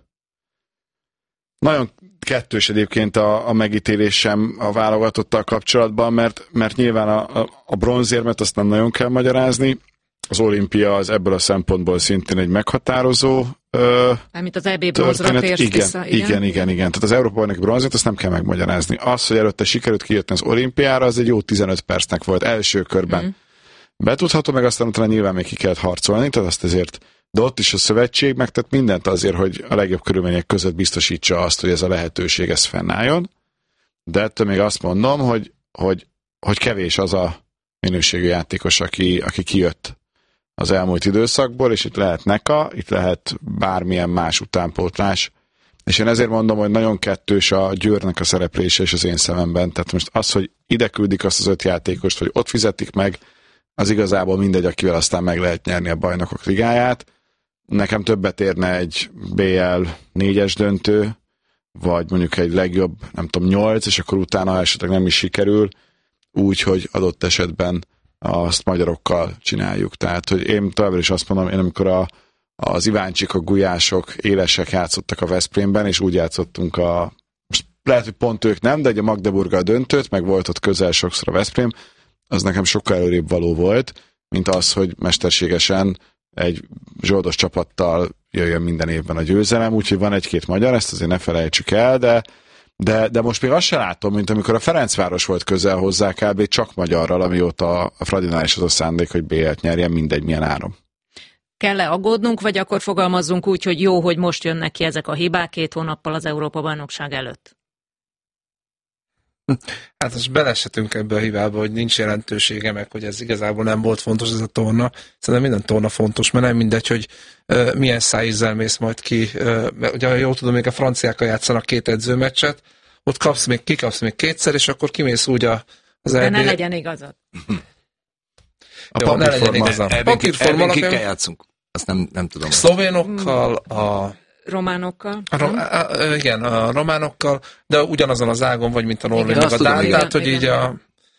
B: Nagyon kettős egyébként a, a megítélésem a válogatottal kapcsolatban, mert, mert nyilván a, a, a bronzérmet azt nem nagyon kell magyarázni. Az olimpia az ebből a szempontból szintén egy meghatározó
C: Mármint az é bé bronzra térsz
B: igen,
C: vissza. Igen,
B: igen, igen, igen. Tehát az Európa-bajnoki bronzért azt nem kell megmagyarázni. Az, hogy előtte sikerült kijutni az olimpiára, az egy jó tizenöt percnek volt első körben. Mm. Betudható, meg aztán utána nyilván még ki kellett harcolni, tehát azt ezért, de ott is a szövetség megtett mindent azért, hogy a legjobb körülmények között biztosítsa azt, hogy ez a lehetőség ez fennálljon. De ettől még azt mondom, hogy, hogy, hogy kevés az a minőségű játékos, aki, aki kijött az elmúlt időszakból, és itt lehet Neka, itt lehet bármilyen más utánpótlás, és én ezért mondom, hogy nagyon kettős a Győrnek a szereplése és az én szememben, tehát most az, hogy ide küldik azt az öt játékost, hogy ott fizetik meg, az igazából mindegy, akivel aztán meg lehet nyerni a Bajnokok Ligáját. Nekem többet érne egy bé el négyes döntő, vagy mondjuk egy legjobb, nem tudom, nyolc, és akkor utána esetleg nem is sikerül, úgy, hogy adott esetben azt magyarokkal csináljuk. Tehát, hogy én továbbra is azt mondom, én amikor a, az Iváncsik, a Gulyások, Élesek játszottak a Veszprémben, és úgy játszottunk a, most lehet, hogy pont ők nem, de egy a Magdeburga döntőt, meg volt ott közel sokszor a Veszprém, az nekem sokkal előrébb való volt, mint az, hogy mesterségesen egy zsoldos csapattal jöjjön minden évben a győzelem, úgyhogy van egy-két magyar, ezt azért ne felejtsük el, de De, de most még azt sem látom, mint amikor a Ferencváros volt közel hozzá kb. Csak magyarral, amióta a Fradinál is az a szándék, hogy bé el-t nyerjen, mindegy, milyen áron.
C: Kell-e aggódnunk, vagy akkor fogalmazzunk úgy, hogy jó, hogy most jönnek ki ezek a hibák két hónappal az Európa-bajnokság előtt?
D: Hát most belesetünk ebbe a hibába, hogy nincs jelentősége, meg hogy ez igazából nem volt fontos ez a torna. Szerintem minden torna fontos, mert nem mindegy, hogy uh, milyen szájízzel mész majd ki. Uh, ugye jól tudom, még a franciákkal játszanak két edzőmeccset, ott kapsz még, kikapsz még kétszer, és akkor kimész úgy a, az
C: é bé... De ne legyen igazad.
B: A Jó, ne legyen igazad.
A: Papírforma alapján kikkel játszunk? Azt nem, nem tudom.
D: Szlovénokkal, a...
C: Románokkal.
D: A rom- a, a, igen, a románokkal, de ugyanazon az ágon vagy, mint a norvég, meg a dán, tehát, hogy így a...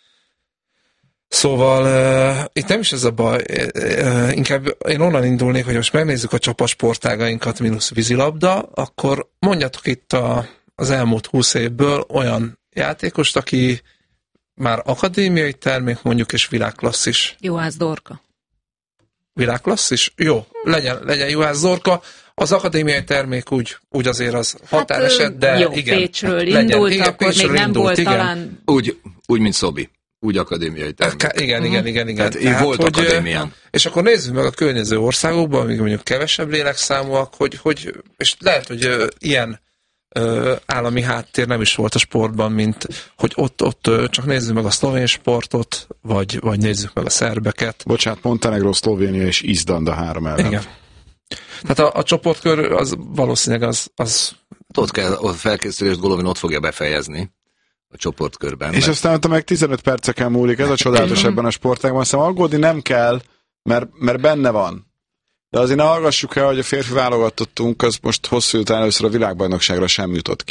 D: Szóval uh, itt nem is ez a baj, uh, inkább én onnan indulnék, hogy most megnézzük a csapasportágainkat mínusz vízilabda, akkor mondjatok itt a, az elmúlt húsz évből olyan játékost, aki már akadémiai termék mondjuk, és világklasszis.
C: Juhász Dorka.
D: Világklasszis? Jó, legyen, legyen Juhász Dorka. Az akadémiai termék úgy, úgy azért az határeset, de
C: jó,
D: igen.
C: Pécsről indult, igen, akkor Pécsről még nem indult, volt
D: igen.
C: talán...
A: Úgy, úgy, mint Szobi. Úgy akadémiai termék.
D: Ká- igen, uh-huh. igen, igen, igen.
A: Tehát, Tehát volt hogy, akadémián.
D: És akkor nézzük meg a környező országokban, amíg mondjuk kevesebb lélekszámúak, hogy, hogy és lehet, hogy uh, ilyen uh, állami háttér nem is volt a sportban, mint hogy ott, ott uh, csak nézzük meg a szlovén sportot, vagy, vagy nézzük meg a szerbeket.
B: Bocsánat, Montenegro, Szlovénia és Izland a három ellen.
D: Igen. Tehát a, a csoportkör az valószínűleg az... az...
A: Ott kell, a felkészülést Golovin ott fogja befejezni a csoportkörben.
B: És mert... aztán ott meg tizenöt perceken múlik, ez a csodálatos ebben a sportágban. Szóval aggódni nem kell, mert, mert benne van. De azért ne hallgassuk el, hogy a férfi válogatottunk, az most hosszú után először a világbajnokságra sem jutott ki.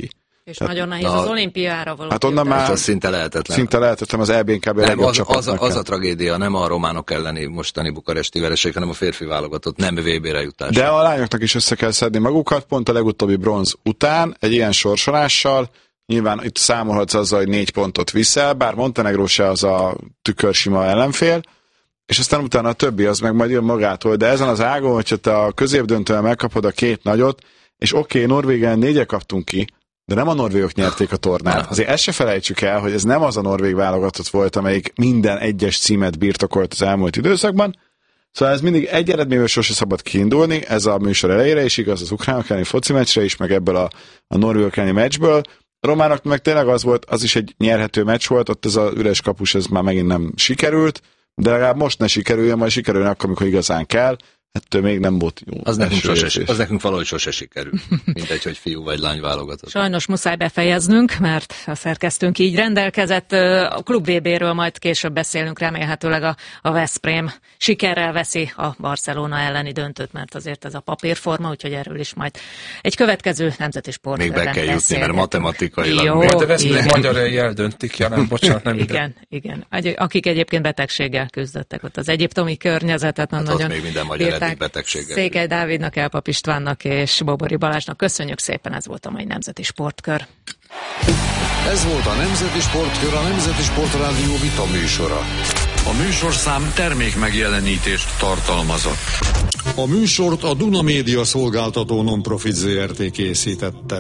C: És tehát, nagyon nehéz na, az olimpiára való.
B: Hát onnan már
A: szinte lehetetlen.
B: Szinte lehetetlen az é bén kb.
A: Nem, az, az, a, az a tragédia, nem a románok elleni mostani bukaresti vereség, hanem a férfi válogatott, nem vé bé-re jutás.
B: De a lányoknak is össze kell szedni magukat, pont a legutóbbi bronz után, egy ilyen sorsolással, nyilván itt számolhatsz azzal, hogy négy pontot viszel, bár Montenegró se az a tükörsima ellenfél, és aztán utána a többi az meg majd jön magától, de ezen az ágon, hogyha te a középdöntően megkapod a két nagyot, és oké, okay, Norvégen négyet kaptunk ki, de nem a norvégok nyerték a tornát. Azért ezt se felejtsük el, hogy ez nem az a norvég válogatott volt, amelyik minden egyes címet birtokolt az elmúlt időszakban. Szóval ez mindig egy eredményből sose szabad kiindulni, ez a műsor elejére is igaz, az ukránok elleni foci meccsre is, meg ebből a, a norvégok elleni meccsből. A románok meg tényleg az volt, az is egy nyerhető meccs volt, ott ez az üres kapus, ez már megint nem sikerült, de legalább most ne sikerüljön, majd sikerüljön akkor, amikor igazán kell. Ettől még nem volt jó.
A: Az nekünk, sose, az nekünk valahogy sose sikerül. Mindegy, hogy fiú vagy lány válogatott.
C: Sajnos muszáj befejeznünk, mert a szerkesztőnk így rendelkezett. A klub vé béről majd később beszélünk, remélhetőleg a, a Veszprém sikerrel veszi a Barcelona elleni döntőt, mert azért ez a papírforma, úgyhogy erről is majd egy következő nemzeti sport.
A: Még be kell jutni, mert matematikailag.
D: Jó, majd a Veszprém magyarai eldöntik, ja, nem, bocsánat, nem
C: igen, igen, igen. Akik egyébként betegséggel küzdöttek ott az egyiptomi környezetet, hát nagyon
A: még minden magyar betegséggel.
C: Székely Dávidnak, Elpap Istvánnak és Bobori Balázsnak köszönjük szépen, ez volt a mai Nemzeti Sportkör.
E: Ez volt a Nemzeti Sportkör, a Nemzeti Sportrádió vita műsora. A műsorszám termék megjelenítést tartalmazott. A műsort a Duna Média szolgáltató non-profit zé er té készítette.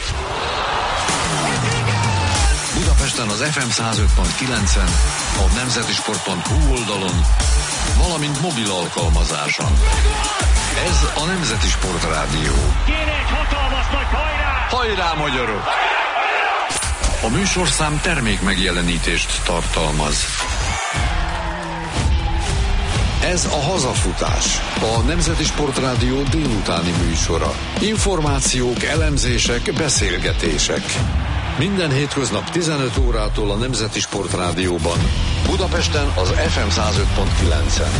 E: Budapesten az ef em száz öt pont kilencen, a nemzetisport pont hu oldalon, valamint mobil alkalmazáson. Ez a Nemzeti Sportrádió.
H: Kéne egy hatalmas nagy hajrá!
E: Hajrá, magyarok! A műsorszám termék megjelenítést tartalmaz. Ez a Hazafutás, a Nemzeti Sportrádió délutáni műsora. Információk, elemzések, beszélgetések. Minden hétköznap tizenöt órától a Nemzeti Sportrádióban. Budapesten az ef em száz öt pont kilencen.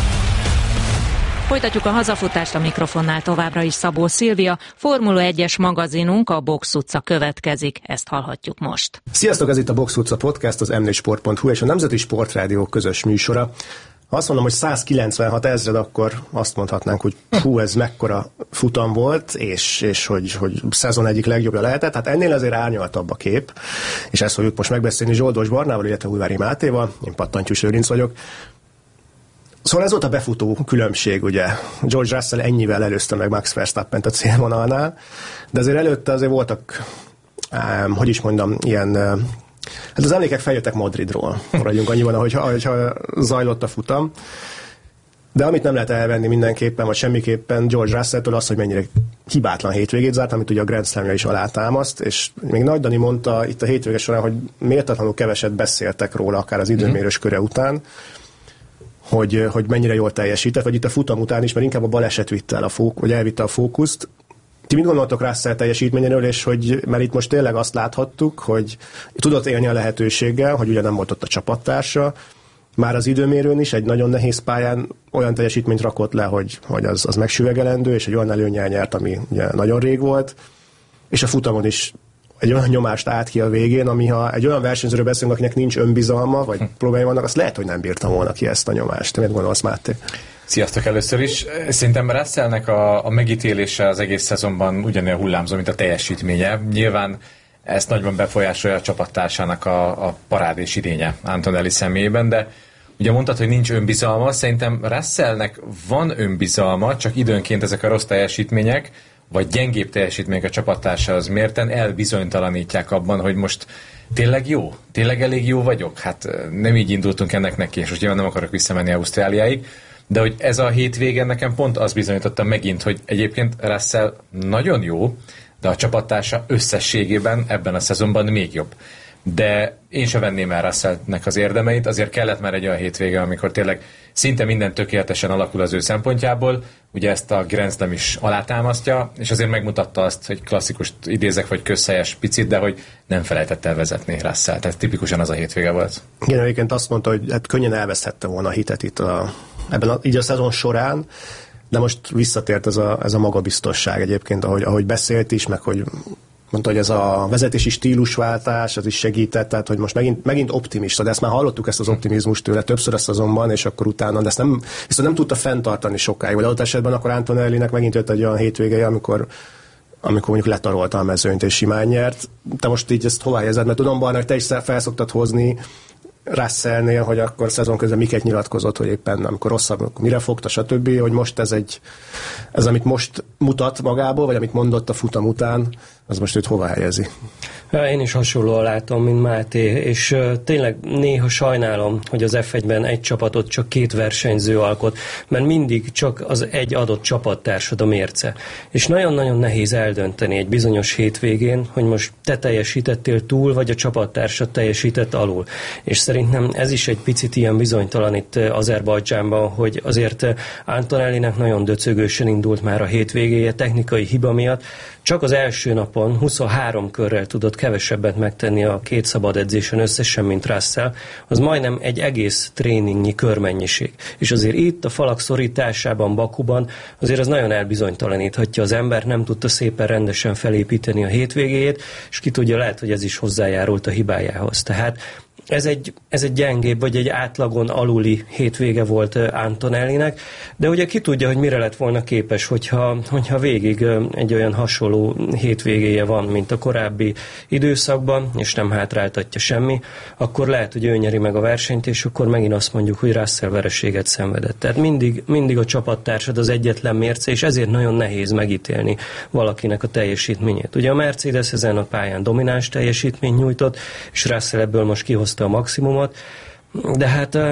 C: Folytatjuk a hazafutást, a mikrofonnál továbbra is Szabó Szilvia. Formula egyes magazinunk, a Box utca következik, ezt hallhatjuk most.
K: Sziasztok, ez itt a Box utca podcast, az em négy sport pont hu és a Nemzeti Sportrádió közös műsora. Ha azt mondom, hogy százkilencvenhat ezred, akkor azt mondhatnánk, hogy hú, ez mekkora futam volt, és, és hogy, hogy szezon egyik legjobbja lehetett. Hát ennél azért árnyaltabb a kép, és ezt fogjuk most megbeszélni Zsoldos Barnával, illetve Újvári Mátéval, én Pattantyús Lőrinc vagyok. Szóval ez volt a befutó különbség, ugye. George Russell ennyivel előzte meg Max Verstappent a célvonalnál, de azért előtte azért voltak, um, hogy is mondjam, ilyen... Uh, hát az emlékek feljöttek Madridról, maradjunk annyiban, ahogyha, ahogyha zajlott a futam. De amit nem lehet elvenni mindenképpen, vagy semmiképpen George Russelltől az, hogy mennyire hibátlan hétvégét zárt, amit ugye a Grand Slamja is alátámaszt, és még Nagy Dani mondta itt a hétvége során, hogy méltatlanul keveset beszéltek róla, akár az időmérős köre után, hogy, hogy mennyire jól teljesített, vagy itt a futam után is, mert inkább a baleset vitte el a fók, vagy elvitte a fókuszt. Ti mit gondoltok Russell teljesítményéről, és hogy, mert itt most tényleg azt láthattuk, hogy tudott élni a lehetőséggel, hogy ugye nem volt ott a csapattársa, már az időmérőn is egy nagyon nehéz pályán olyan teljesítményt rakott le, hogy, hogy az, az megsüvegelendő, és egy olyan előnnyel nyert, ami ugye nagyon rég volt, és a futamon is egy olyan nyomást állt ki a végén, ami ha egy olyan versenyzőről beszélünk, akinek nincs önbizalma, vagy problémái vannak, azt lehet, hogy nem bírta volna ki ezt a nyomást. Te mit gondolsz, Máté?
L: Sziasztok először is. Szerintem Russellnek a, a megítélése az egész szezonban ugyanolyan hullámzó, mint a teljesítménye. Nyilván ezt nagyban befolyásolja a csapattársának a, a parádés idénye Antonelli személyében, de ugye mondtad, hogy nincs önbizalma. Szerintem Russellnek van önbizalma, csak időnként ezek a rossz teljesítmények, vagy gyengébb teljesítmények a csapattársához mérten elbizonytalanítják abban, hogy most tényleg jó? Tényleg elég jó vagyok? Hát nem így indultunk ennek neki, és most nyilván nem akarok visszamenni Ausztráliáig, de hogy ez a hétvégen nekem pont azt bizonyította megint, hogy egyébként Russell nagyon jó, de a csapattársa összességében ebben a szezonban még jobb. De én sem venném el Russellnek az érdemeit, azért kellett már egy olyan hétvége, amikor tényleg szinte minden tökéletesen alakul az ő szempontjából, ugye ezt a Grand Slam is alátámasztja, és azért megmutatta azt, hogy klasszikust idézek, vagy közhelyes picit, de hogy nem felejtett el vezetni Russell, tehát tipikusan az a hétvége volt.
K: Igen, egyébként azt mondta, hogy hát könnyen elveszthette volna a hitet itt a, ebben a, így a szezon során, de most visszatért ez a, ez a magabiztosság egyébként, ahogy, ahogy beszélt is, meg hogy mondta, hogy ez a vezetési stílusváltás, az is segített, tehát hogy most megint, megint optimista, de ezt már hallottuk, ezt az optimizmust tőle többször a szezonban, és akkor utána, de ezt nem, viszont nem tudta fenntartani sokáig, vagy adott esetben akkor Antonellinek megint jött egy olyan hétvége, amikor amikor mondjuk letarolta a mezőnyt és simán nyert. Te most így ezt hová helyezed? Mert tudom, Barna, hogy te is felszoktad hozni Russellnél, hogy akkor szezon közben miket nyilatkozott, hogy éppen amikor rosszabb, akkor mire fogta, stb., hogy most ez egy, ez amit most mutat magából, vagy amit mondott a futam után, az most őt hova helyezi?
M: Én is hasonlóan látom, mint Máté, és uh, tényleg néha sajnálom, hogy az ef egyben egy csapatot csak két versenyző alkot, mert mindig csak az egy adott csapattársad a mérce. És nagyon-nagyon nehéz eldönteni egy bizonyos hétvégén, hogy most te teljesítettél túl, vagy a csapattársad teljesített alul. És szerintem ez is egy picit ilyen bizonytalan itt Azerbajdzsánban, hogy azért Antonellinek nagyon döcögősen indult már a hétvégéje technikai hiba miatt, csak az első napon huszonhárom körrel tudott kevesebbet megtenni a két szabad edzésen összesen, mint Russell, az majdnem egy egész tréningnyi körmennyiség. És azért itt a falak szorításában, Bakuban azért az nagyon elbizonytalaníthatja az ember, nem tudta szépen rendesen felépíteni a hétvégéjét, és ki tudja, lehet, hogy ez is hozzájárult a hibájához. Tehát Ez egy, ez egy gyengébb, vagy egy átlagon aluli hétvége volt Antonellinek, de ugye ki tudja, hogy mire lett volna képes, hogyha, hogyha végig egy olyan hasonló hétvégéje van, mint a korábbi időszakban, és nem hátráltatja semmi, akkor lehet, hogy ő nyeri meg a versenyt, és akkor megint azt mondjuk, hogy Russell vereséget szenvedett. Tehát mindig, mindig a csapattársad az egyetlen mérce, és ezért nagyon nehéz megítélni valakinek a teljesítményét. Ugye a Mercedes ezen a pályán domináns teljesítményt nyújtott, és Russell ebből most kihozta a maximumot, de hát uh,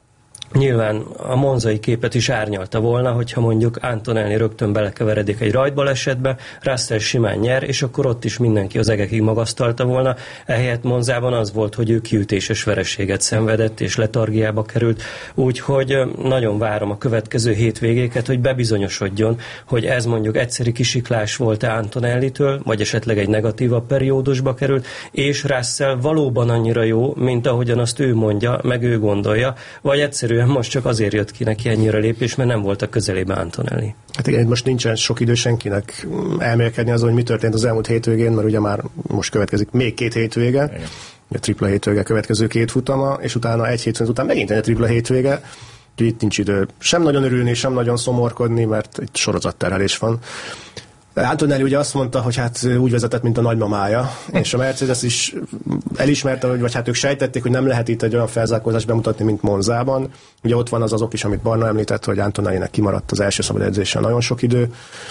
M: nyilván a monzai képet is árnyalta volna, hogyha mondjuk Antonelli rögtön belekeveredik egy rajtbalesetbe, Russell simán nyer, és akkor ott is mindenki az egekig magasztalta volna. Ehelyett Monzában az volt, hogy ő kiütéses vereséget szenvedett, és letargiába került, úgyhogy nagyon várom a következő hétvégéket, hogy bebizonyosodjon, hogy ez mondjuk egyszeri kisiklás volt-e Antonellitől, vagy esetleg egy negatívabb periódusba került, és Russell valóban annyira jó, mint ahogyan azt ő mondja, meg ő gondolja, vagy egyszerűen most csak azért jött ki neki ennyire lépés, mert nem volt a közelében Antonelli.
K: Hát igen, most nincsen sok idő senkinek elmélkedni azon, hogy mi történt az elmúlt hétvégén, mert ugye már most következik még két hétvége, igen. A tripla hétvége következő két futama, és utána egy hétvége után megint egy tripla hétvége, úgyhogy itt nincs idő sem nagyon örülni, sem nagyon szomorkodni, mert egy sorozatterhelés van. Antonelli ugye azt mondta, hogy hát úgy vezetett, mint a nagymamája, és a Mercedes is elismerte, vagy hát ők sejtették, hogy nem lehet itt egy olyan felzárkózást bemutatni, mint Monzában. Ugye ott van az az ok is, amit Barna említett, hogy Antonellinek kimaradt az első szabad edzésen nagyon sok idő,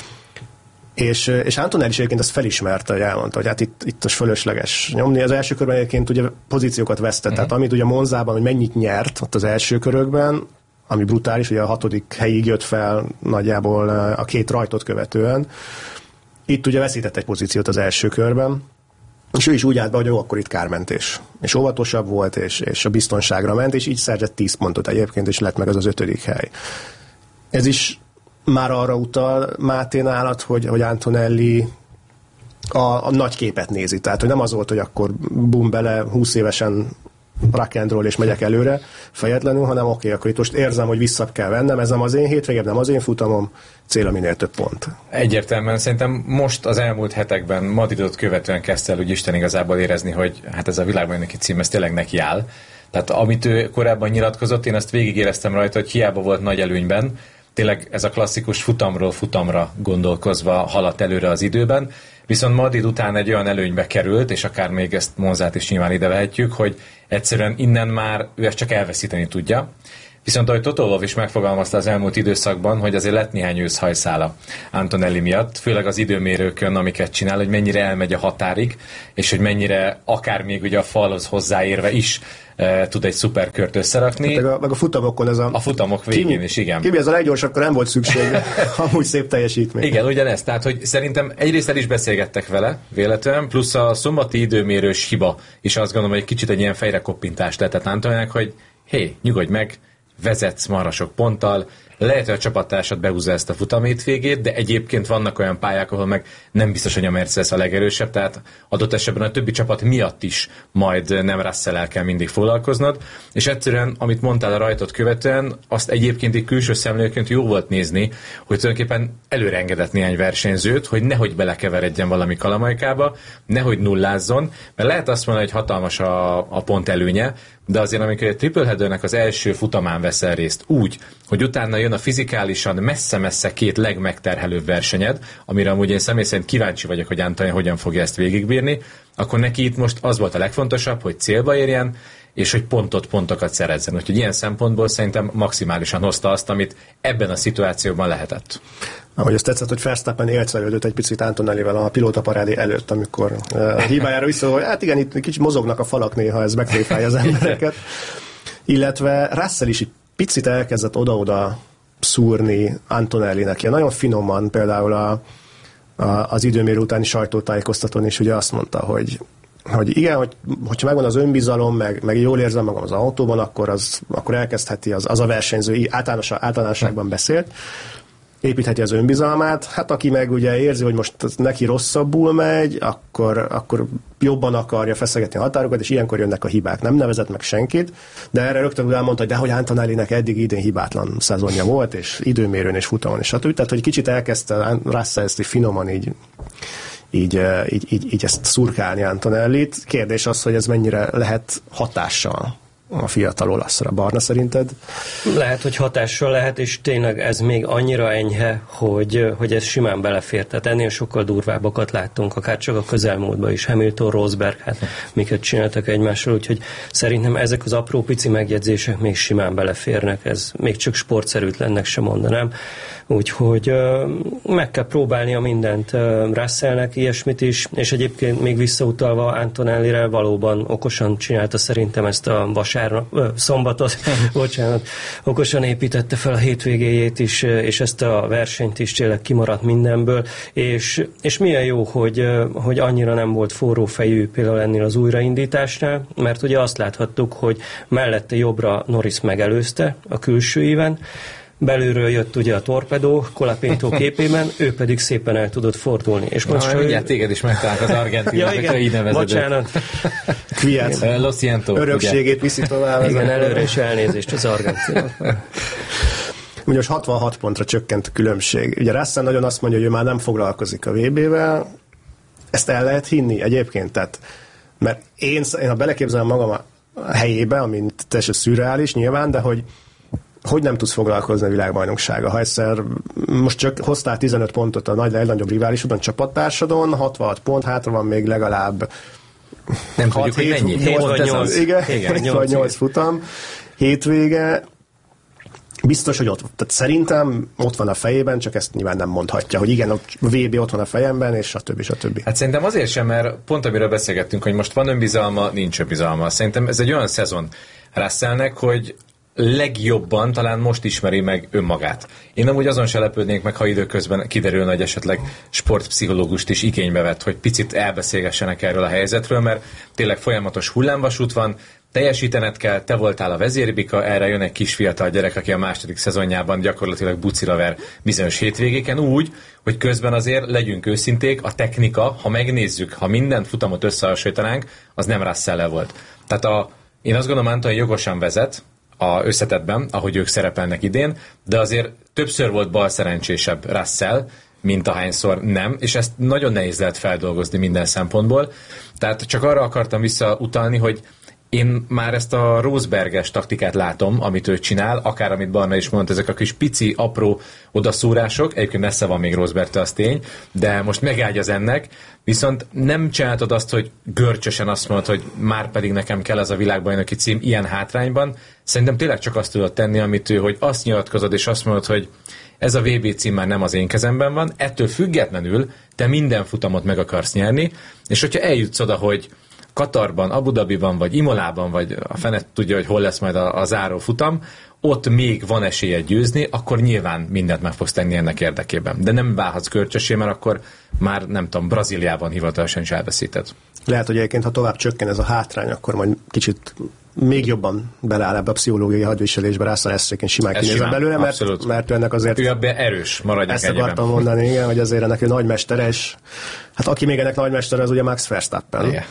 K: és, és Antonelli is egyébként ezt felismerte, hogy elmondta, hogy hát itt, itt az fölösleges nyomni. Az első körben egyébként ugye pozíciókat vesztett, uh-huh. Tehát amit ugye Monzában, hogy mennyit nyert ott az első körökben, ami brutális, ugye a hatodik helyig jött fel nagyjából a két rajtot követően. Itt ugye veszített egy pozíciót az első körben, és ő is úgy állt be, hogy jó, akkor itt kármentés. És óvatosabb volt, és, és a biztonságra ment, és így szerzett tíz pontot egyébként, és lett meg az az ötödik hely. Ez is már arra utal Máté nálad, hogy, hogy Antonelli a, a nagy képet nézi. Tehát, hogy nem az volt, hogy akkor bum bele, húsz évesen rock and roll és megyek előre fejetlenül, hanem oké, okay, akkor itt most érzem, hogy vissza kell vennem, ez nem az én hétvégem, nem az én futamom, cél a minél több pont.
L: Egyértelműen szerintem most az elmúlt hetekben Madridot követően kezdte el úgy Isten igazából érezni, hogy hát ez a világbajnoki cím, ez tényleg neki áll. Tehát amit ő korábban nyilatkozott, én azt végigéreztem rajta, hogy hiába volt nagy előnyben, tényleg ez a klasszikus futamról futamra gondolkozva haladt előre az időben, viszont Madrid után egy olyan előnybe került, és akár még ezt Monzát is nyilván ide vehetjük, hogy egyszerűen innen már ő ezt csak elveszíteni tudja. Viszont ahogy Toto Wolff is megfogalmazta az elmúlt időszakban, hogy azért lett néhány őszhajszála Antonelli miatt, főleg az időmérőkön, amiket csinál, hogy mennyire elmegy a határig, és hogy mennyire akár még ugye a falhoz hozzáérve is e, tud egy szuperkört összerakni.
K: Meg a, meg a futamokon ez a...
L: A futamok végén Kimi, is, igen.
K: Kimi, ez a leggyorsabb, akkor nem volt szükség, amúgy szép teljesítmény.
L: Igen, ugyanez. Tehát, hogy szerintem egyrészt el is beszélgettek vele, véletlenül, plusz a szombati időmérős hiba is azt gondolom, hogy egy kicsit egy ilyen fejrekoppintást lehetett Antonellinek, hogy hé, nyugodj meg, vezetsz marra sok ponttal, lehet, hogy a csapattársad behúzza ezt a futamhétvégét, de egyébként vannak olyan pályák, ahol meg nem biztos, hogy a Mercedes a legerősebb, tehát adott esetben a többi csapat miatt is majd nem Russell-el kell mindig foglalkoznod, és egyszerűen, amit mondtál a rajtot követően, azt egyébként egy külső szemlélőként jó volt nézni, hogy tulajdonképpen előre engedett néhány versenyzőt, hogy nehogy belekeveredjen valami kalamajkába, nehogy nullázzon, mert lehet azt mondani, hogy hatalmas a, a pont előnye, de azért amikor egy triple headernek az első futamán veszel részt úgy, hogy utána jön a fizikálisan messze-messze két legmegterhelőbb versenyed, amire amúgy én személy szerint kíváncsi vagyok, hogy Antonio hogyan fogja ezt végigbírni, akkor neki itt most az volt a legfontosabb, hogy célba érjen, és hogy pontot, pontokat szerezzen. Úgyhogy ilyen szempontból szerintem maximálisan hozta azt, amit ebben a szituációban lehetett.
K: Ahogy azt tetszett, hogy Verstappen élcelődött egy picit Antonellivel a pilótaparádé előtt, amikor uh, hibájára vissza, hogy hát igen, itt kicsit mozognak a falak néha, ez megtréfálja az embereket. Illetve Russell is egy picit elkezdett oda-oda szúrni Antonellinek. Ilyen nagyon finoman, például a, a, az időmérő utáni sajtótájékoztatón is ugye azt mondta, hogy hogy igen, hogy, hogyha megvan az önbizalom, meg, meg jól érzem magam az autóban, akkor, az, akkor elkezdheti az, az a versenyző, általános, általánosságban beszélt, építheti az önbizalmát, hát aki meg ugye érzi, hogy most neki rosszabbul megy, akkor, akkor jobban akarja feszegetni a határokat, és ilyenkor jönnek a hibák. Nem nevezett meg senkit, de erre rögtön elmondta, hogy dehogy Antonellinek eddig idén hibátlan szezonja volt, és időmérőn és futamon, és stb. Tehát, hogy kicsit elkezdte Russell ezt így finoman így Így, így, így, így ezt szurkálni Antonellit. Kérdés az, hogy ez mennyire lehet hatással a fiatal olaszra. Barna, szerinted?
M: Lehet, hogy hatással lehet, és tényleg ez még annyira enyhe, hogy, hogy ez simán belefér. Tehát ennél sokkal durvábbakat láttunk, akár csak a közelmúltban is. Hamilton, Rosberg, hát miket csináltak egymással, úgyhogy szerintem ezek az apró pici megjegyzések még simán beleférnek. Ez még csak sportszerűtlennek sem mondanám. Úgyhogy uh, meg kell próbálnia mindent uh, Russellnek, ilyesmit is, és egyébként még visszautalva Antonellire valóban okosan csinálta szerintem ezt a vasárnap, uh, szombatot, bocsánat, okosan építette fel a hétvégéjét is, és ezt a versenyt is tényleg kimaradt mindenből, és, és milyen jó, hogy, uh, hogy annyira nem volt forró fejű például ennél az újraindításnál, mert ugye azt láthattuk, hogy mellette jobbra Norris megelőzte a külsőiven, belülről jött ugye a torpedó Colapinto képében, ő pedig szépen el tudott fordulni. És most
L: Na, mindjárt téged is megtalálnak az argentinok, ja, hogy így nevezed.
M: Bocsánat.
K: Kviát örökségét viszi tovább.
M: Igen, előre is elnézést az argentinok.
K: Ugye most hatvanhat pontra csökkent a különbség. Ugye Russell nagyon azt mondja, hogy ő már nem foglalkozik a vé bével. Ezt el lehet hinni egyébként? Tehát, mert én, én ha beleképzelem magam a helyébe, amint teljesen szürreális nyilván, de hogy hogy nem tudsz foglalkozni a világbajnoksága? Ha egyszer most csak hoztál tizenöt pontot a nagy, legnagyobb riválisodon, csapattársadon, hatvanhat pont, hátra van még legalább
L: nem tudjuk, hogy mennyi.
K: hét vagy nyolc, igen, hét vagy nyolc futam, hétvége. Biztos, hogy ott, tehát szerintem ott van a fejében, csak ezt nyilván nem mondhatja, hogy igen, a vé bé ott van a fejemben, és a többi, a többi.
L: Hát szerintem azért sem, mert pont amiről beszélgettünk, hogy most van önbizalma, nincs önbizalma. Szerintem ez egy olyan szezon Russellnek, hogy legjobban talán most ismeri meg önmagát. Én amúgy azon se lepődnék meg, ha időközben kiderülne, hogy esetleg sportpszichológust is igénybe vett, hogy picit elbeszélgessenek erről a helyzetről, mert tényleg folyamatos hullámvasút van, teljesítened kell, te voltál a vezérbika, erre jön egy kis fiatal gyerek, aki a második szezonjában gyakorlatilag bucira ver bizonyos hétvégéken úgy, hogy közben azért legyünk őszinték, a technika, ha megnézzük, ha minden futamot összehasonlítanánk, az nem Russell-el volt. Tehát a, én azt gondolom, Antonio jogosan vezet, a összetettben, ahogy ők szerepelnek idén, de azért többször volt balszerencsésebb Russell, mint ahányszor nem, és ezt nagyon nehéz lehet feldolgozni minden szempontból. Tehát csak arra akartam visszautalni, hogy én már ezt a Rosberges taktikát látom, amit ő csinál, akár amit Barna is mondta, ezek a kis pici, apró odaszúrások, egyébként messze van még Rosbergtől, az tény, de most megágyaz ennek, viszont nem csináltad azt, hogy görcsösen azt mondod, hogy már pedig nekem kell ez a világbajnoki cím ilyen hátrányban. Szerintem tényleg csak azt tudod tenni, amit ő, hogy azt nyilatkozod, és azt mondod, hogy ez a vé bé cím már nem az én kezemben van, ettől függetlenül te minden futamot meg akarsz nyerni, és hogyha eljutsz oda, hogy Katarban, Abu Dhabiban, vagy Imolában, vagy a fenet tudja, hogy hol lesz majd a, a záró futam, ott még van esélye győzni, akkor nyilván mindent meg fogsz tenni ennek érdekében. De nem válhatsz görcsösé, mert akkor már nem tudom, Brazíliában hivatalosan is elveszíted.
K: Lehet, hogy egyébként, ha tovább csökken ez a hátrány, akkor majd kicsit még jobban beleáll ebbe a pszichológiai hadviselésbe, Russell ezt egyébként simán kinézem belőle, mert, mert ennek azért...
L: Ő ebben erős, maradjunk
K: ennyiben. Ezt akartam mondani, igen, hogy azért ennek ő nagymestere, és hát aki még ennek nagymestere, az ugye Max Verstappen. Igen.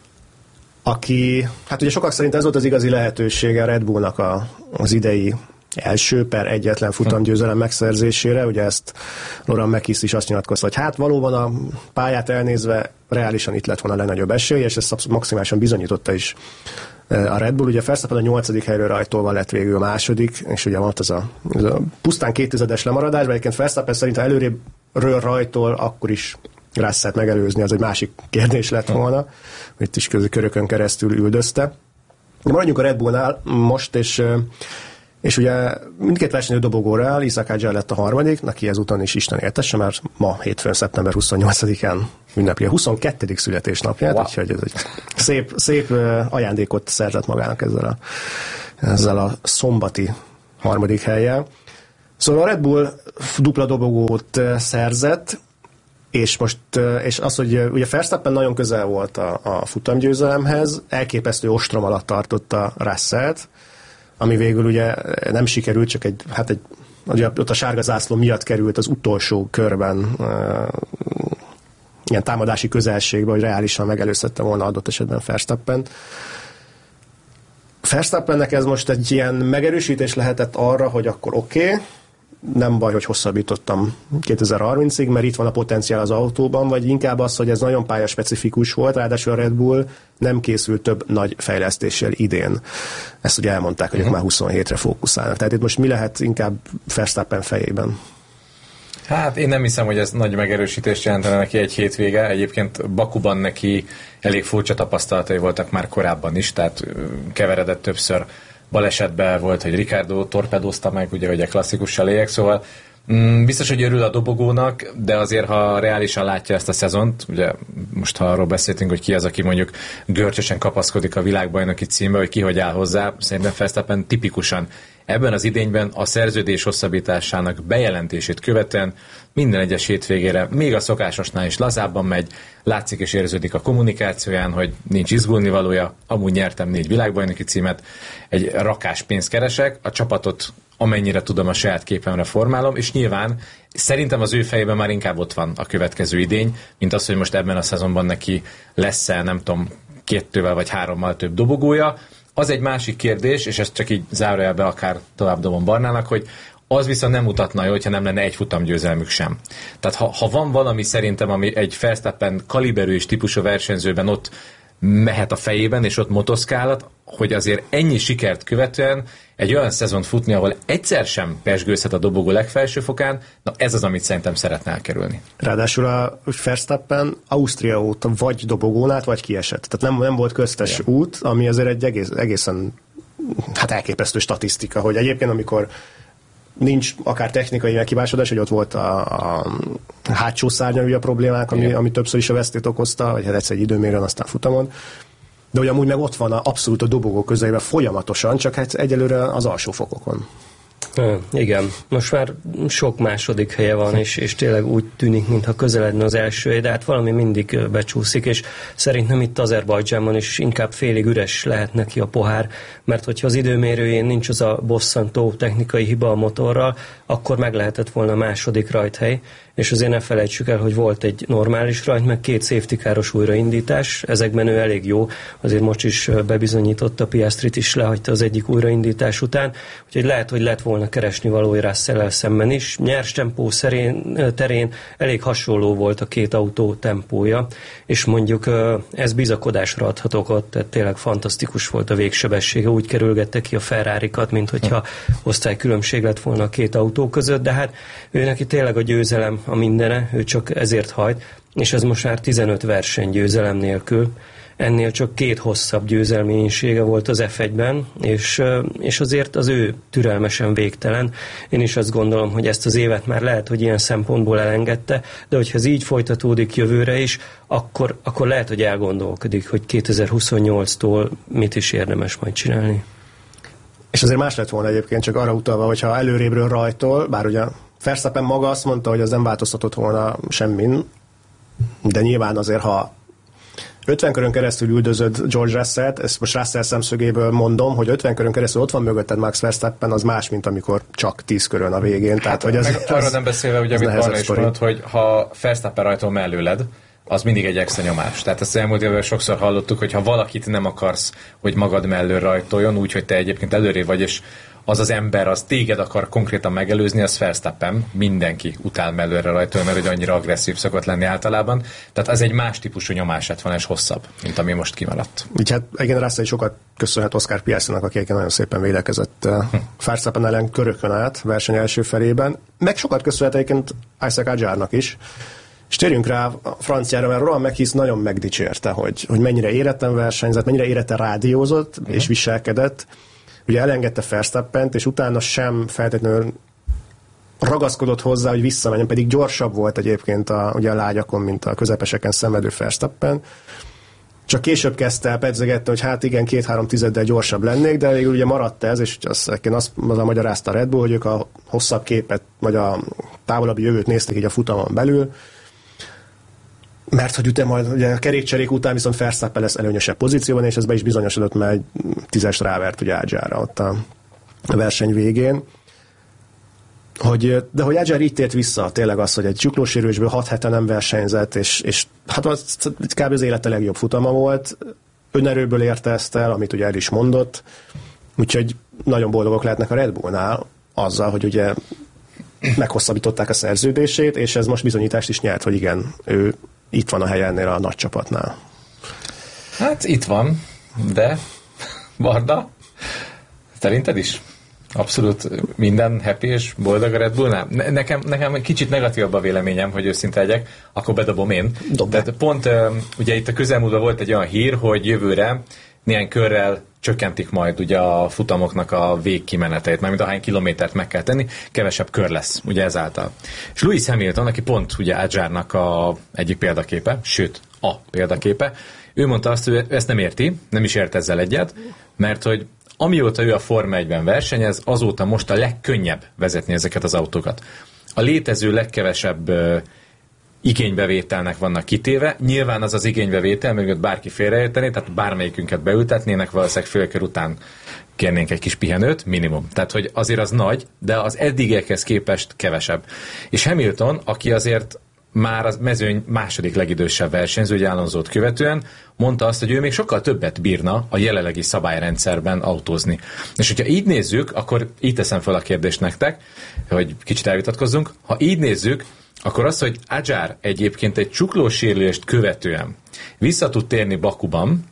K: Aki, hát ugye sokak szerint ez volt az igazi lehetősége a Red Bullnak a, az idei első per egyetlen futamgyőzelem megszerzésére, ugye ezt Laurent Mekies is azt nyilatkozta, hogy hát valóban a pályát elnézve reálisan itt lett volna a legnagyobb esély, és ezt maximálisan bizonyította is a Red Bull. Ugye Verstappen a nyolcadik helyről rajtolva lett végül a második, és ugye volt ez a, ez a pusztán kéttizedes lemaradás, de egyébként Verstappen szerint ha előrébbről rajtol, akkor is Russellt megelőzni, az egy másik kérdés lett volna. Itt is körökön keresztül üldözte. De maradjunk a Red Bullnál most, és, és ugye mindkét versenyző dobogóra áll, Isaac Hadjar lett a harmadik, neki ezúton is Isten éltesse, mert ma hétfőn, szeptember huszonnyolcadikán ünnepli a huszonkettedik születésnapját, wow. Úgyhogy ez egy szép, szép ajándékot szerzett magának ezzel a, ezzel a szombati harmadik hellyel. Szóval a Red Bull dupla dobogót szerzett, és most, és az, hogy ugye Verstappen nagyon közel volt a, a futamgyőzelemhez, elképesztő ostrom alatt tartotta Russellt, ami végül ugye nem sikerült, csak egy, hát egy, ugye ott a sárga zászló miatt került az utolsó körben uh, ilyen támadási közelségbe, hogy reálisan megelőzhette volna adott esetben Verstappent. Verstappennek ez most egy ilyen megerősítés lehetett arra, hogy akkor oké, okay, nem baj, hogy hosszabbítottam kétezer-harmincig, mert itt van a potenciál az autóban, vagy inkább az, hogy ez nagyon pályaspecifikus volt, ráadásul a Red Bull nem készült több nagy fejlesztéssel idén. Ezt ugye elmondták, hogy uh-huh. már huszonhétre fókuszálnak. Tehát itt most mi lehet inkább Verstappen fejében?
L: Hát én nem hiszem, hogy ez nagy megerősítést jelentene neki egy hétvége. Egyébként Bakuban neki elég furcsa tapasztalatai voltak már korábban is, tehát keveredett többször balesetben volt, hogy Ricardo torpedózta meg, ugye, hogy a klasszikus selélyek, szóval mm, biztos, hogy örül a dobogónak, de azért, ha reálisan látja ezt a szezont, ugye most ha arról beszéltünk, hogy ki az, aki mondjuk görcsösen kapaszkodik a világbajnoki címbe, hogy ki hogy áll hozzá, szerintem Verstappen tipikusan ebben az idényben a szerződés hosszabbításának bejelentését követően minden egyes hétvégére, még a szokásosnál is lazábban megy, látszik és érződik a kommunikációján, hogy nincs izgulnivalója, amúgy nyertem négy világbajnoki címet, egy rakás pénzt keresek, a csapatot amennyire tudom a saját képemre formálom, és nyilván szerintem az ő fejében már inkább ott van a következő idény, mint az, hogy most ebben a szezonban neki lesz-e, nem tudom, kettővel vagy hárommal több dobogója. Az egy másik kérdés, és ezt csak így zárójelbe akár tovább dobom Barnának, hogy az viszont nem mutatna jó, hogyha nem lenne egy futamgyőzelmük sem. Tehát ha, ha van valami szerintem, ami egy Verstappen kaliberű és típusú versenyzőben ott mehet a fejében, és ott motoszkálat, hogy azért ennyi sikert követően egy olyan szezont futni, ahol egyszer sem pezsgőzhet a dobogó legfelső fokán, na ez az, amit szerintem szeretne elkerülni. Ráadásul a Verstappen Ausztria óta vagy dobogón át, vagy kiesett. Tehát nem, nem volt köztes yeah. út, ami azért egy egész, egészen hát elképesztő statisztika, hogy egyébként amikor nincs akár technikai meghibásodás, hogy ott volt a, a hátsó szárnyalúja problémák, ami, ami többször is a vesztét okozta, vagy hát egyszer egy időmérőn, aztán futamon. De hogy amúgy meg ott van a, abszolút a dobogó közelében folyamatosan, csak hát egyelőre az alsó fokokon.
M: Há, igen, most már sok második helye van, és, és tényleg úgy tűnik, mintha közeledne az első, de hát valami mindig becsúszik, és szerintem itt Azerbajdzsánban is inkább félig üres lehet neki a pohár, mert hogyha az időmérőjén nincs az a bosszantó technikai hiba a motorral, akkor meg lehetett volna a második rajthely, és azért ne felejtsük el, hogy volt egy normális rajt, meg két safety káros újraindítás, ezekben ő elég jó, azért most is bebizonyította, Piastrit is lehagyta az egyik újraindítás után, úgyhogy lehet, hogy lett volna keresni valói Russell-el szemben is. Nyers tempó szerén, terén elég hasonló volt a két autó tempója, és mondjuk ez bizakodásra adhat okot, tehát tényleg fantasztikus volt a végsebessége, úgy kerülgette ki a Ferrarikat, mint hogyha osztálykülönbség lett volna a két autó között, de hát ő neki tényleg a győzelem a mindene, ő csak ezért hajt, és ez most már tizenöt verseny győzelem nélkül, ennél csak két hosszabb győzelménysége volt az ef egyben, és, és azért az ő türelmesen végtelen. Én is azt gondolom, hogy ezt az évet már lehet, hogy ilyen szempontból elengedte, de hogyha ez így folytatódik jövőre is, akkor, akkor lehet, hogy elgondolkodik, hogy kétezer-huszonnyolctól mit is érdemes majd csinálni.
K: És azért más lett volna egyébként, csak arra utalva, hogyha előrébről rajtol, bár ugye Verstappen maga azt mondta, hogy az nem változtatott volna semmin, de nyilván azért, ha ötven körön keresztül üldözöd George Russellt, ezt most Russell szemszögéből mondom, hogy ötven körön keresztül ott van mögötted Max Verstappen, az más, mint amikor csak tíz körön a végén. Hát, tehát, hogy az,
L: meg arra nem beszélve, ugye, amit Barna is mondott, hogy ha Verstappen rajtol mellőled, az mindig egy extra nyomás. Tehát ezt elmúlt évben sokszor hallottuk, hogy ha valakit nem akarsz, hogy magad mellől rajtoljon, úgyhogy te egyébként előrébb vagy, és az az ember, az téged akar konkrétan megelőzni, az Verstappen, mindenki utál mellőre rajtolja, mert hogy annyira agresszív szokott lenni általában. Tehát ez egy más típusú nyomás lett van, és hosszabb, mint ami most kimaradt.
K: Így hát igen, Russell sokat köszönhet Oscar Piastrynak, aki nagyon szépen védekezett hm. Verstappen ellen körökön át verseny első felében. Meg sokat köszönhet egyébként Isaac Hadjarnak is. És térjünk rá a franciára, mert Rohan Mekhisz nagyon megdicsérte, hogy, hogy mennyire éretten versenyzett, mennyire éretten rádiózott uh-huh. és viselkedett. Ugye elengedte Verstappent, és utána sem feltétlenül ragaszkodott hozzá, hogy visszamenjen, pedig gyorsabb volt egyébként a, ugye a lágyakon, mint a közepeseken szenvedő Verstappen. Csak később kezdte el pedzegette, hogy hát igen, két-három tizeddel gyorsabb lennék, de végül ugye maradt ez, és azt, azt magyarázta a Red Bull, hogy ők a hosszabb képet, vagy a távolabbi jövőt nézték így a futamon belül, mert hogy ugye majd ugye a kerékcserék után viszont Verstappen lesz előnyösebb pozícióban, és ez be is bizonyosodott, mert egy tízes rávert ugye Hadjarra ott a verseny végén. Hogy, de hogy Hadjar így tért vissza, tényleg az, hogy egy csuklósérülésből hat hete nem versenyzett, és, és hát az kb. Az élete legjobb futama volt, önerőből érte ezt el, amit ugye el is mondott, úgyhogy nagyon boldogok lehetnek a Red Bullnál azzal, hogy ugye meghosszabbították a szerződését, és ez most bizonyítást is nyert, hogy igen, ő itt van a helye ennél a nagy csapatnál.
L: Hát itt van, de Barda, szerinted is? Abszolút minden happy és boldog a Red Bullnál? Ne, nekem, nekem egy kicsit negatívabb a véleményem, hogy őszinte legyek, akkor bedobom én. De pont ugye itt a közelmúltban volt egy olyan hír, hogy jövőre néhány körrel csökkentik majd ugye a futamoknak a végkimeneteit, mármint ahány kilométert meg kell tenni, kevesebb kör lesz, ugye ezáltal. És Lewis Hamilton, aki pont ugye Hadjarnak a egyik példaképe, sőt, a példaképe, ő mondta azt, hogy ezt nem érti, nem is ért ezzel egyet, mert hogy amióta ő a Forma egyben versenyez, azóta most a legkönnyebb vezetni ezeket az autókat. A létező legkevesebb uh, igénybevételnek vannak kitéve. Nyilván az az igénybevétel, mögött bárki félreérteni, tehát bármelyikünket beültetnének, valószínűleg félkör után kérnénk egy kis pihenőt, minimum. Tehát, hogy azért az nagy, de az eddigiekhez képest kevesebb. És Hamilton, aki azért már az mezőny második legidősebb versenyző, ugye Alonsót követően, mondta azt, hogy ő még sokkal többet bírna a jelenlegi szabályrendszerben autózni. És hogyha így nézzük, akkor így teszem fel a kérdést nektek, hogy kicsit elvitatkozzunk. Ha így nézzük, akkor az, hogy Hadjar egyébként egy csuklósérülést követően vissza tud térni Bakuban,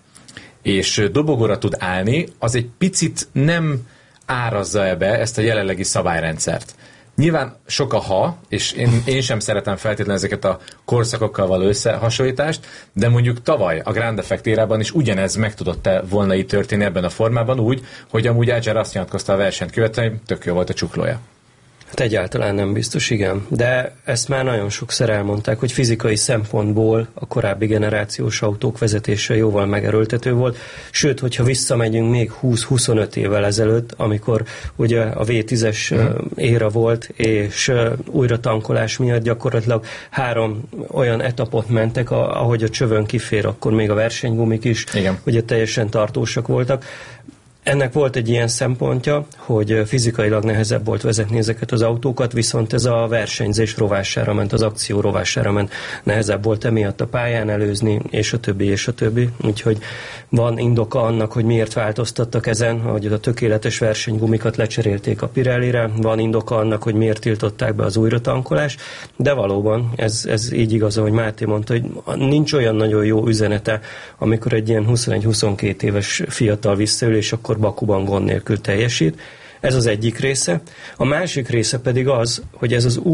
L: és dobogóra tud állni, az egy picit nem árazza ebbe ezt a jelenlegi szabályrendszert. Nyilván sok a ha, és én, én sem szeretem feltétlenül ezeket a korszakokkal való összehasonlítást, de mondjuk tavaly a Grand Effect érában is ugyanez meg tudott volna így történni ebben a formában úgy, hogy amúgy Hadjar azt nyilatkozta a versenyt követően, hogy tök jó volt a csuklója.
M: Hát egyáltalán nem biztos, igen. De ezt már nagyon sokszor elmondták, hogy fizikai szempontból a korábbi generációs autók vezetése jóval megerőltető volt. Sőt, hogyha visszamegyünk még húsz-huszonöt évvel ezelőtt, amikor ugye a vé tízes mm. éra volt, és újra tankolás miatt gyakorlatilag három olyan etapot mentek, ahogy a csövön kifér, akkor még a versenygumik is igen. ugye teljesen tartósak voltak. Ennek volt egy ilyen szempontja, hogy fizikailag nehezebb volt vezetni ezeket az autókat, viszont ez a versenyzés rovására ment, az akció rovására ment, nehezebb volt emiatt a pályán előzni, és a többi, és a többi. Úgyhogy van indoka annak, hogy miért változtattak ezen, hogy a tökéletes versenygumikat lecserélték a Pirellire, van indoka annak, hogy miért tiltották be az újratankolást, de valóban ez, ez így igaz, ahogy Máté mondta, hogy nincs olyan nagyon jó üzenete, amikor egy ilyen huszonegy-huszonkettő éves fiatal visszaül, és akkor Bakuban gond nélkül teljesít. Ez az egyik része. A másik része pedig az, hogy ez az új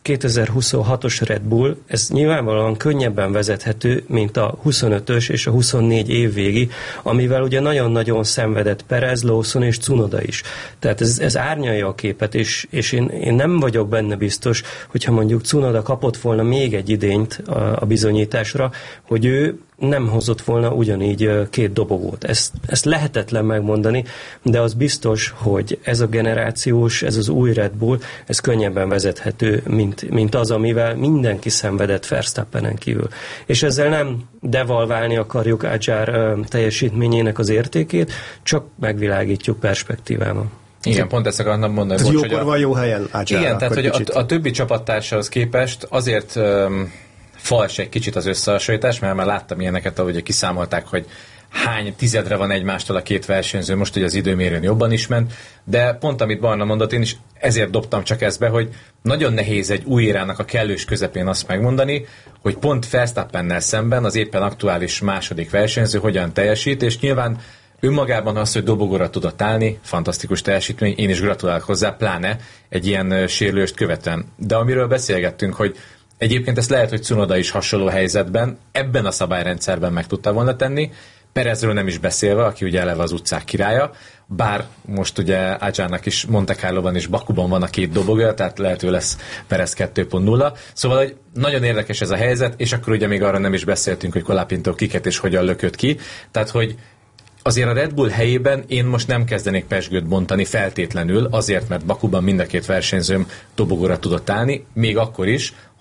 M: kétezer-huszonhatos Red Bull, ez nyilvánvalóan könnyebben vezethető, mint a huszonötös és a huszonnégy évvégi, amivel ugye nagyon-nagyon szenvedett Perez, Lawson és Tsunoda is. Tehát ez, ez árnyalja a képet, és, és én, én nem vagyok benne biztos, hogyha mondjuk Tsunoda kapott volna még egy idényt a, a bizonyításra, hogy ő nem hozott volna ugyanígy két dobogót. Ezt, ezt lehetetlen megmondani, de az biztos, hogy ez a generációs, ez az új Red Bull, ez könnyebben vezethető, mint, mint az, amivel mindenki szenvedett Verstappenen kívül. És ezzel nem devalválni akarjuk Adjar teljesítményének az értékét, csak megvilágítjuk perspektívában.
L: Igen, pont ezt akartam mondani.
K: Ez jókor van jó helyen Adjarra.
L: Igen, tehát hogy a, a többi csapattársahoz képest azért um, fals egy kicsit az összehasonlítás, mert már láttam ilyeneket, ahogy kiszámolták, hogy hány tizedre van egymástól a két versenyző, most ugye az időmérőn jobban is ment, de pont amit Barna mondott, én is ezért dobtam csak ezt be, hogy nagyon nehéz egy új érának a kellős közepén azt megmondani, hogy pont Verstappennel szemben az éppen aktuális második versenyző hogyan teljesít, és nyilván önmagában az, hogy dobogóra tudott állni, fantasztikus teljesítmény, én is gratulálok hozzá, pláne egy ilyen sérülést követően. De amiről beszélgettünk, hogy egyébként ezt lehet, hogy Tsunoda is hasonló helyzetben, ebben a szabályrendszerben meg tudta volna tenni, Perezről nem is beszélve, aki ugye eleve az utcák királya, bár most ugye Adjarnak is Monte Carloban és Bakuban van a két dobogja, tehát lehető lesz Perez kettő pont nulla. Szóval hogy nagyon érdekes ez a helyzet, és akkor ugye még arra nem is beszéltünk, hogy Colapinto kiket és hogyan lökött ki. Tehát, hogy azért a Red Bull helyében én most nem kezdenék pezsgőt bontani feltétlenül, azért, mert Bakuban mind a két versenyzőm dobogóra tudott állni, még akkor is,